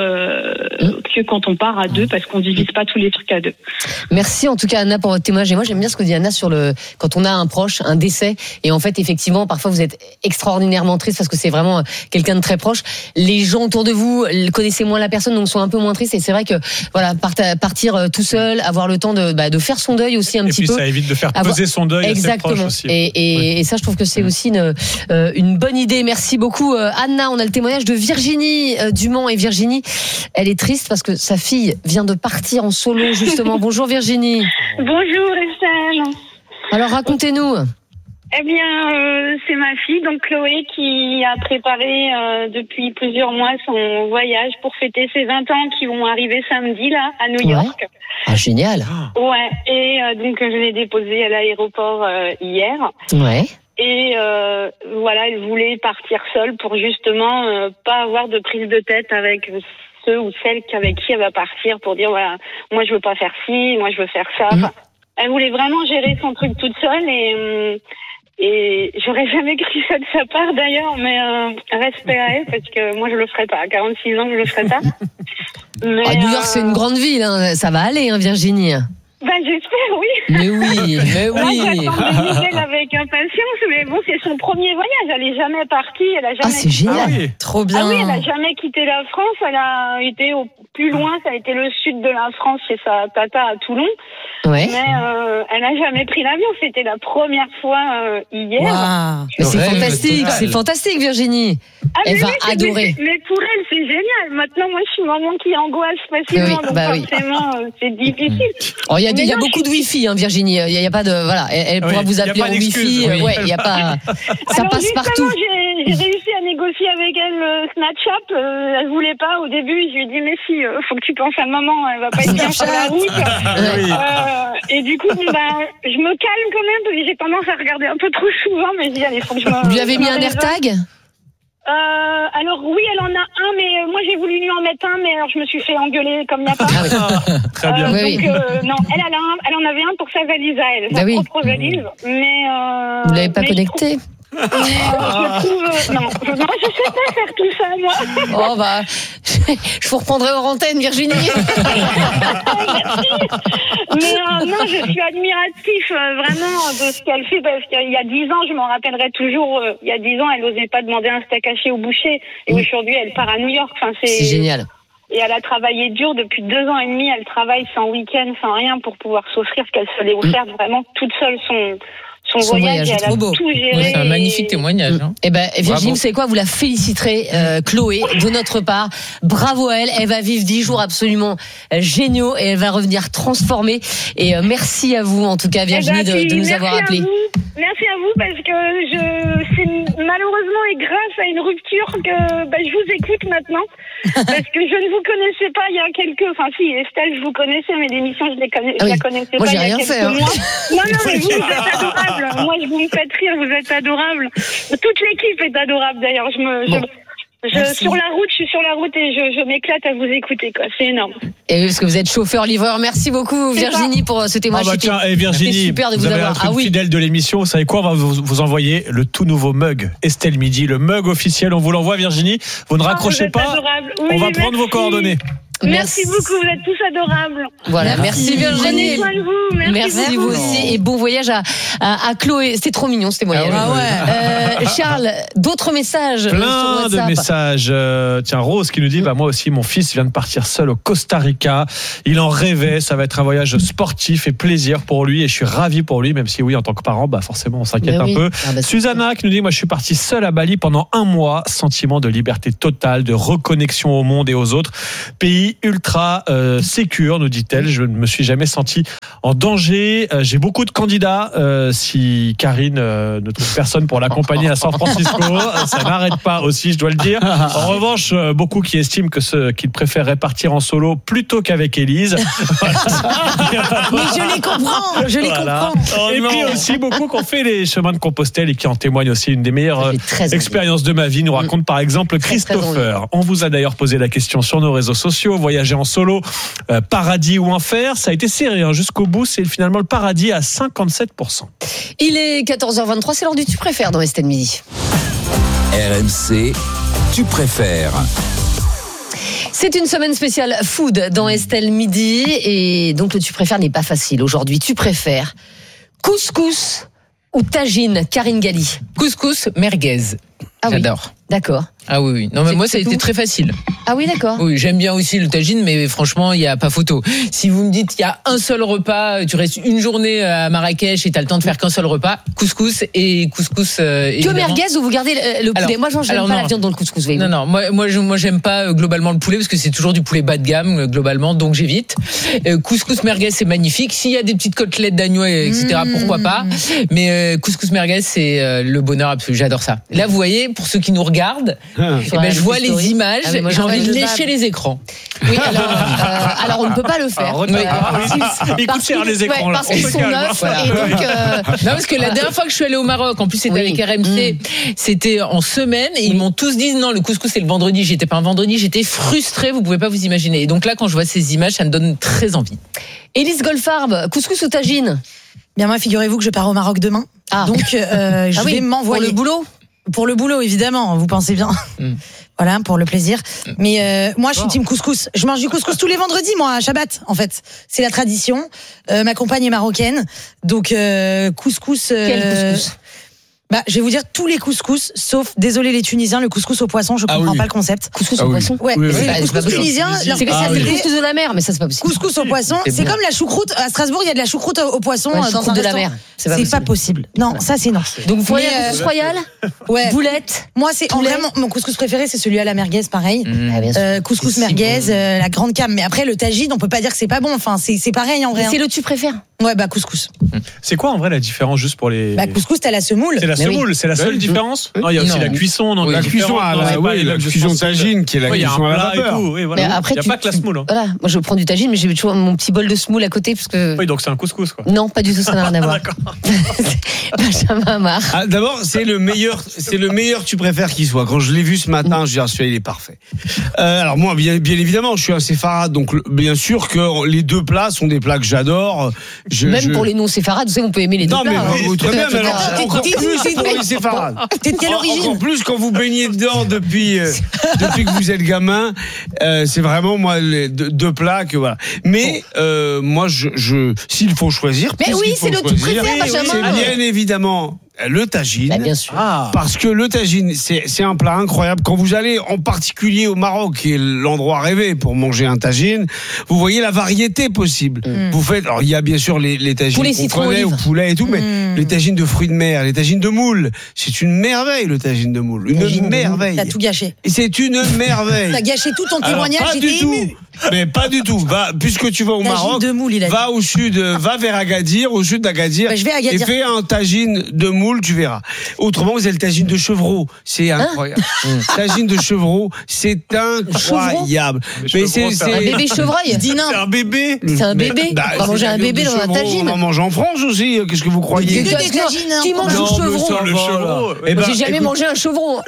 que quand on part à 2 parce qu'on divise pas tous les trucs à 2. Merci en tout cas Anna pour votre témoignage. Et moi j'aime bien ce que dit Anna sur quand on a un proche, un décès, et en fait effectivement parfois vous êtes extraordinairement triste parce que c'est vraiment quelqu'un de très proche. Les gens autour de vous connaissaient moins la personne donc sont un peu moins tristes. Et c'est vrai que partir tout seul, avoir le temps de faire son deuil aussi un petit peu. Et puis ça évite de faire peser son deuil à ses proches aussi. Et ça je trouve que c'est aussi une bonne idée. Merci beaucoup Anna. On a le témoignage de Virginie Dumont et Virginie, elle est triste parce que sa fille vient de partir en solo justement. Bonjour Virginie. Bonjour Estelle. Alors racontez-nous. Eh bien, c'est ma fille, donc Chloé, qui a préparé depuis plusieurs mois son voyage pour fêter ses 20 ans qui vont arriver samedi là à New York. Ah génial. Ouais. Et donc je l'ai déposée à l'aéroport hier. Ouais. Et elle voulait partir seule pour justement pas avoir de prise de tête avec ceux ou celles avec qui elle va partir pour dire moi je veux pas faire ci, moi je veux faire ça. Enfin, elle voulait vraiment gérer son truc toute seule et j'aurais jamais cru ça de sa part d'ailleurs, mais respect à elle parce que moi je le ferais pas. À 46 ans je le ferais pas. Mais, New York c'est une grande ville, hein. Ça va aller Virginie. J'espère, oui. Mais oui. J'attends des nouvelles avec impatience, mais bon, c'est son premier voyage. Elle est jamais partie, elle a jamais. Ah, c'est génial. Trop bien. Ah oui, elle a jamais quitté la France. Elle a été au plus loin, ça a été le sud de la France chez sa tata à Toulon. Ouais. Mais elle n'a jamais pris l'avion. C'était la première fois hier. Wow. Mais c'est fantastique, Virginie. Elle va adorer. Mais pour elle, c'est génial. Maintenant, moi, je suis maman qui angoisse facilement, donc forcément, c'est difficile. Il y a beaucoup de Wi-Fi, hein, Virginie. Il y a pas de voilà. Elle pourra vous appeler en Wi-Fi. Il y a pas. Ça Alors, passe partout. J'ai réussi à négocier avec elle Snapchat. Elle voulait pas au début. Je lui ai dit mais si, faut que tu penses à maman. Elle va pas être bien sur la route. Et du coup, je me calme quand même parce que j'ai tendance à regarder un peu trop souvent. Mais je dis allez, faut que je me. Vous lui avez mis un AirTag? Alors oui, elle en a un, mais moi j'ai voulu lui en mettre un, mais alors je me suis fait engueuler comme il n'y a pas. Très bien. Donc non, elle en avait un pour sa valise à elle, sa propre valise, mais vous l'avez pas connecté? Je trouve non, je sais pas faire tout ça moi. Je vous reprendrai hors antenne, Virginie. Mais non, je suis admiratif vraiment de ce qu'elle fait parce qu'il y a 10 ans, je m'en rappellerai toujours. Il y a 10 ans, elle n'osait pas demander un steak haché au boucher, et aujourd'hui, elle part à New York. Enfin, c'est génial. Et elle a travaillé dur depuis 2 ans et demi. Elle travaille sans week-end, sans rien pour pouvoir s'offrir ce qu'elle se l'est offert vraiment toute seule son voyage, c'est trop beau. C'est un magnifique témoignage. Hein. Eh ben, Virginie, vous savez quoi, vous la féliciterez, Chloé, de notre part. Bravo à elle. Elle va vivre 10 jours absolument géniaux et elle va revenir transformée. Et merci à vous, en tout cas, Virginie, de nous avoir appelés. Merci à vous parce que c'est malheureusement et grâce à une rupture que je vous écoute maintenant. Parce que je ne vous connaissais pas il y a enfin si, Estelle, je vous connaissais, mais l'émission, je la connaissais pas il y a quelques mois. Non, mais vous êtes adorable. Moi, vous me faites rire, vous êtes adorable. Toute l'équipe est adorable d'ailleurs. Je suis sur la route et je m'éclate à vous écouter, quoi. C'est énorme. Et parce que vous êtes chauffeur-livreur. Merci beaucoup, Virginie, pour ce témoignage. Tiens, Virginie, super de vous avoir. Un truc fidèle de l'émission. Vous savez quoi? On va vous envoyer le tout nouveau mug Estelle Midi, le mug officiel. On vous l'envoie, Virginie. Vous ne raccrochez pas. Oui, on va prendre vos coordonnées. Merci beaucoup, vous êtes tous adorables. Voilà, merci Virginie. Prenez soin de vous. Merci vous aussi et bon voyage à Chloé. C'était trop mignon ce témoignage. Charles, d'autres messages? Plein de messages. Tiens, Rose qui nous dit moi aussi, mon fils vient de partir seul au Costa Rica. Il en rêvait. Ça va être un voyage sportif et plaisir pour lui et je suis ravi pour lui, même si oui, en tant que parent, forcément, on s'inquiète un peu. Susanna qui nous dit moi, je suis partie seule à Bali pendant 1 mois. Sentiment de liberté totale, de reconnexion au monde et aux autres. Pays ultra sécure, nous dit-elle. Je ne me suis jamais senti en danger. J'ai beaucoup de candidats. Si Karine ne trouve personne pour l'accompagner à San Francisco, ça n'arrête pas aussi, je dois le dire. En revanche, beaucoup qui estiment qu'ils préféreraient partir en solo plutôt qu'avec Élise. Mais je les comprends. Et puis aussi beaucoup qui ont fait les chemins de Compostelle et qui en témoignent aussi. Une des meilleures expériences de ma vie, nous raconte par exemple Christopher. On vous a d'ailleurs posé la question sur nos réseaux sociaux. Voyager en solo, paradis ou enfer, ça a été serré jusqu'au bout, c'est finalement le paradis à 57%. Il est 14h23, c'est l'heure du Tu préfères dans Estelle Midi. RMC, Tu préfères. C'est une semaine spéciale food dans Estelle Midi et donc le Tu préfères n'est pas facile aujourd'hui. Tu préfères couscous ou tagine, Karine Galli? Couscous merguez. J'adore. D'accord. Ah oui. Non, mais moi, ça a été très facile. Ah oui, d'accord. Oui, j'aime bien aussi le tagine, mais franchement, il n'y a pas photo. Si vous me dites qu'il y a un seul repas, tu restes une journée à Marrakech et tu as le temps de faire qu'un seul repas, couscous et couscous. Que merguez ou vous gardez le poulet? Moi, j'aime pas la viande dans le couscous. Non, moi, j'aime pas globalement le poulet parce que c'est toujours du poulet bas de gamme, globalement, donc j'évite. Couscous merguez, c'est magnifique. S'il y a des petites côtelettes d'agneau, etc., pourquoi pas. Mais couscous merguez, c'est le bonheur absolu. J'adore ça. Là, vous voyez, pour ceux qui nous regardent, je vois les images, j'ai envie de lécher les écrans. Oui, alors on ne peut pas le faire. Il coûte cher les écrans. Parce qu'ils sont neufs. Non, parce que la dernière fois que je suis allée au Maroc, en plus c'était avec RMC, c'était en semaine et ils m'ont tous dit non, le couscous c'est le vendredi. J'étais pas un vendredi, j'étais frustrée, vous pouvez pas vous imaginer. Et donc là, quand je vois ces images, ça me donne très envie. Élise Goldfarb, couscous ou tagine? Bien moi, figurez-vous que je pars au Maroc demain. Donc je vais m'envoyer. Pour le boulot? Pour le boulot, évidemment, vous pensez bien. Voilà, pour le plaisir. Mais moi, je suis team couscous. Je mange du couscous tous les vendredis, moi, à Shabbat, en fait. C'est la tradition. Ma compagne est marocaine. Donc, couscous... Quel couscous? Je vais vous dire tous les couscous, sauf, désolé les Tunisiens, le couscous au poisson, je comprends pas le concept. Couscous au poisson. Ouais, oui, c'est le couscous tunisien. C'est le couscous de la mer, mais ça c'est pas possible. Couscous au poisson, c'est comme la choucroute. À Strasbourg, il y a de la choucroute au poisson dans un de la restaurant. mer. C'est pas possible. Non, ça c'est non. Donc vous voyez couscous royal, boulette. Moi c'est vraiment mon couscous préféré, c'est celui à la merguez, pareil. Couscous merguez, la grande cam. Mais après le tagine, on peut pas dire que c'est pas bon. Enfin, c'est pareil en vrai. C'est le tu préfères. Ouais, couscous. C'est quoi en vrai la différence juste pour les. Couscous, t'as la semoule. C'est la semoule, c'est la seule différence. Non, il y a aussi la cuisson. La cuisson la cuisson tagine qui est la cuisson à la vapeur. Il n'y a pas que la semoule. Voilà, moi je prends du tagine, mais j'ai toujours mon petit bol de semoule à côté parce que. Oui, donc c'est un couscous quoi. Non, pas du tout, ça n'a rien à voir. D'accord. Benjamin Amar. D'abord, c'est le meilleur tu préfères qu'il soit. Quand je l'ai vu ce matin, je dis celui-là il est parfait. Alors moi, bien évidemment, je suis un séfarade, donc bien sûr que les deux plats sont des plats que j'adore. Même pour les non-séfarades, vous savez, on peut aimer les deux plats. Non, mais très bien, mais alors encore plus pour les séfarades. T'es de quelle origine ? Encore plus quand vous baignez dedans depuis que vous êtes gamin. C'est vraiment moi les deux plats que voilà. Mais moi, s'il faut choisir. Mais oui, c'est le tout préféré, Benjamin. C'est bien évidemment le tagine. Bien sûr. Parce que le tagine, c'est un plat incroyable. Quand vous allez en particulier au Maroc, qui est l'endroit rêvé pour manger un tagine, vous voyez la variété possible. Vous faites, alors il y a bien sûr les tagines qu'on connaît au poulet et tout, mais les tagines de fruits de mer, les tagines de moule, c'est une merveille le tagine de moule. Une merveille. T'as tout gâché. Et c'est une merveille. T'as gâché tout ton témoignage. Pas du tout. Mais pas du tout. Puisque tu vas au Maroc, va au sud, va vers Agadir, au sud d'Agadir, je vais à Agadir. et fais un tagine de moule, tu verras. Autrement, vous avez le tagine de chevreau, c'est incroyable. Tagine de chevreau, c'est incroyable. Mais c'est un bébé chevreuil. C'est un bébé. C'est un bébé. On va manger un bébé dans un tagine. On en mange en France aussi. Qu'est-ce que vous croyez? Qui mange un chevreau? J'ai jamais mangé un chevreau.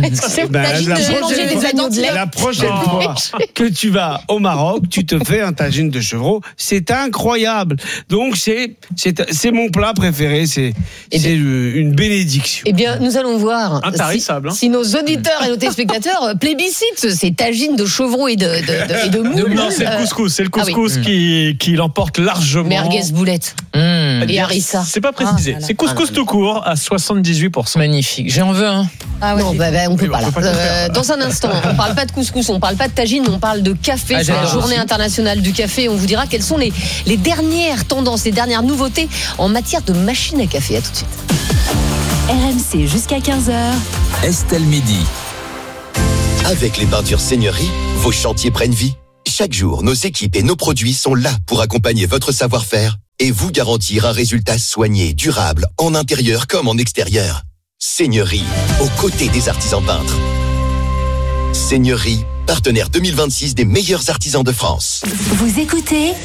La prochaine fois que tu vas au Maroc, tu te fais un tagine de chevreau, c'est incroyable. Donc c'est mon plat préféré, c'est une bénédiction. Eh bien, nous allons voir si nos auditeurs et nos téléspectateurs plébiscitent ces tagines de chevreau et de moule. Non, c'est le couscous, qui l'emporte largement. Merguez boulette. Et harissa. C'est pas précisé. C'est couscous tout court à 78%. Magnifique. J'en veux un. Non, on peut pas là. Dans un instant, on parle pas de couscous, on parle pas de tagine, on parle de café. C'est la journée internationale du café. On vous dira quelles sont les dernières tendances, les dernières nouveautés en matière de machine à café. À tout de suite. RMC jusqu'à 15h. Estelle Midi. Avec les peintures Seigneurie, vos chantiers prennent vie. Chaque jour, nos équipes et nos produits sont là pour accompagner votre savoir-faire et vous garantir un résultat soigné, durable, en intérieur comme en extérieur. Seigneurie, aux côtés des artisans peintres. Seigneurie, partenaire 2026 des meilleurs artisans de France. Vous écoutez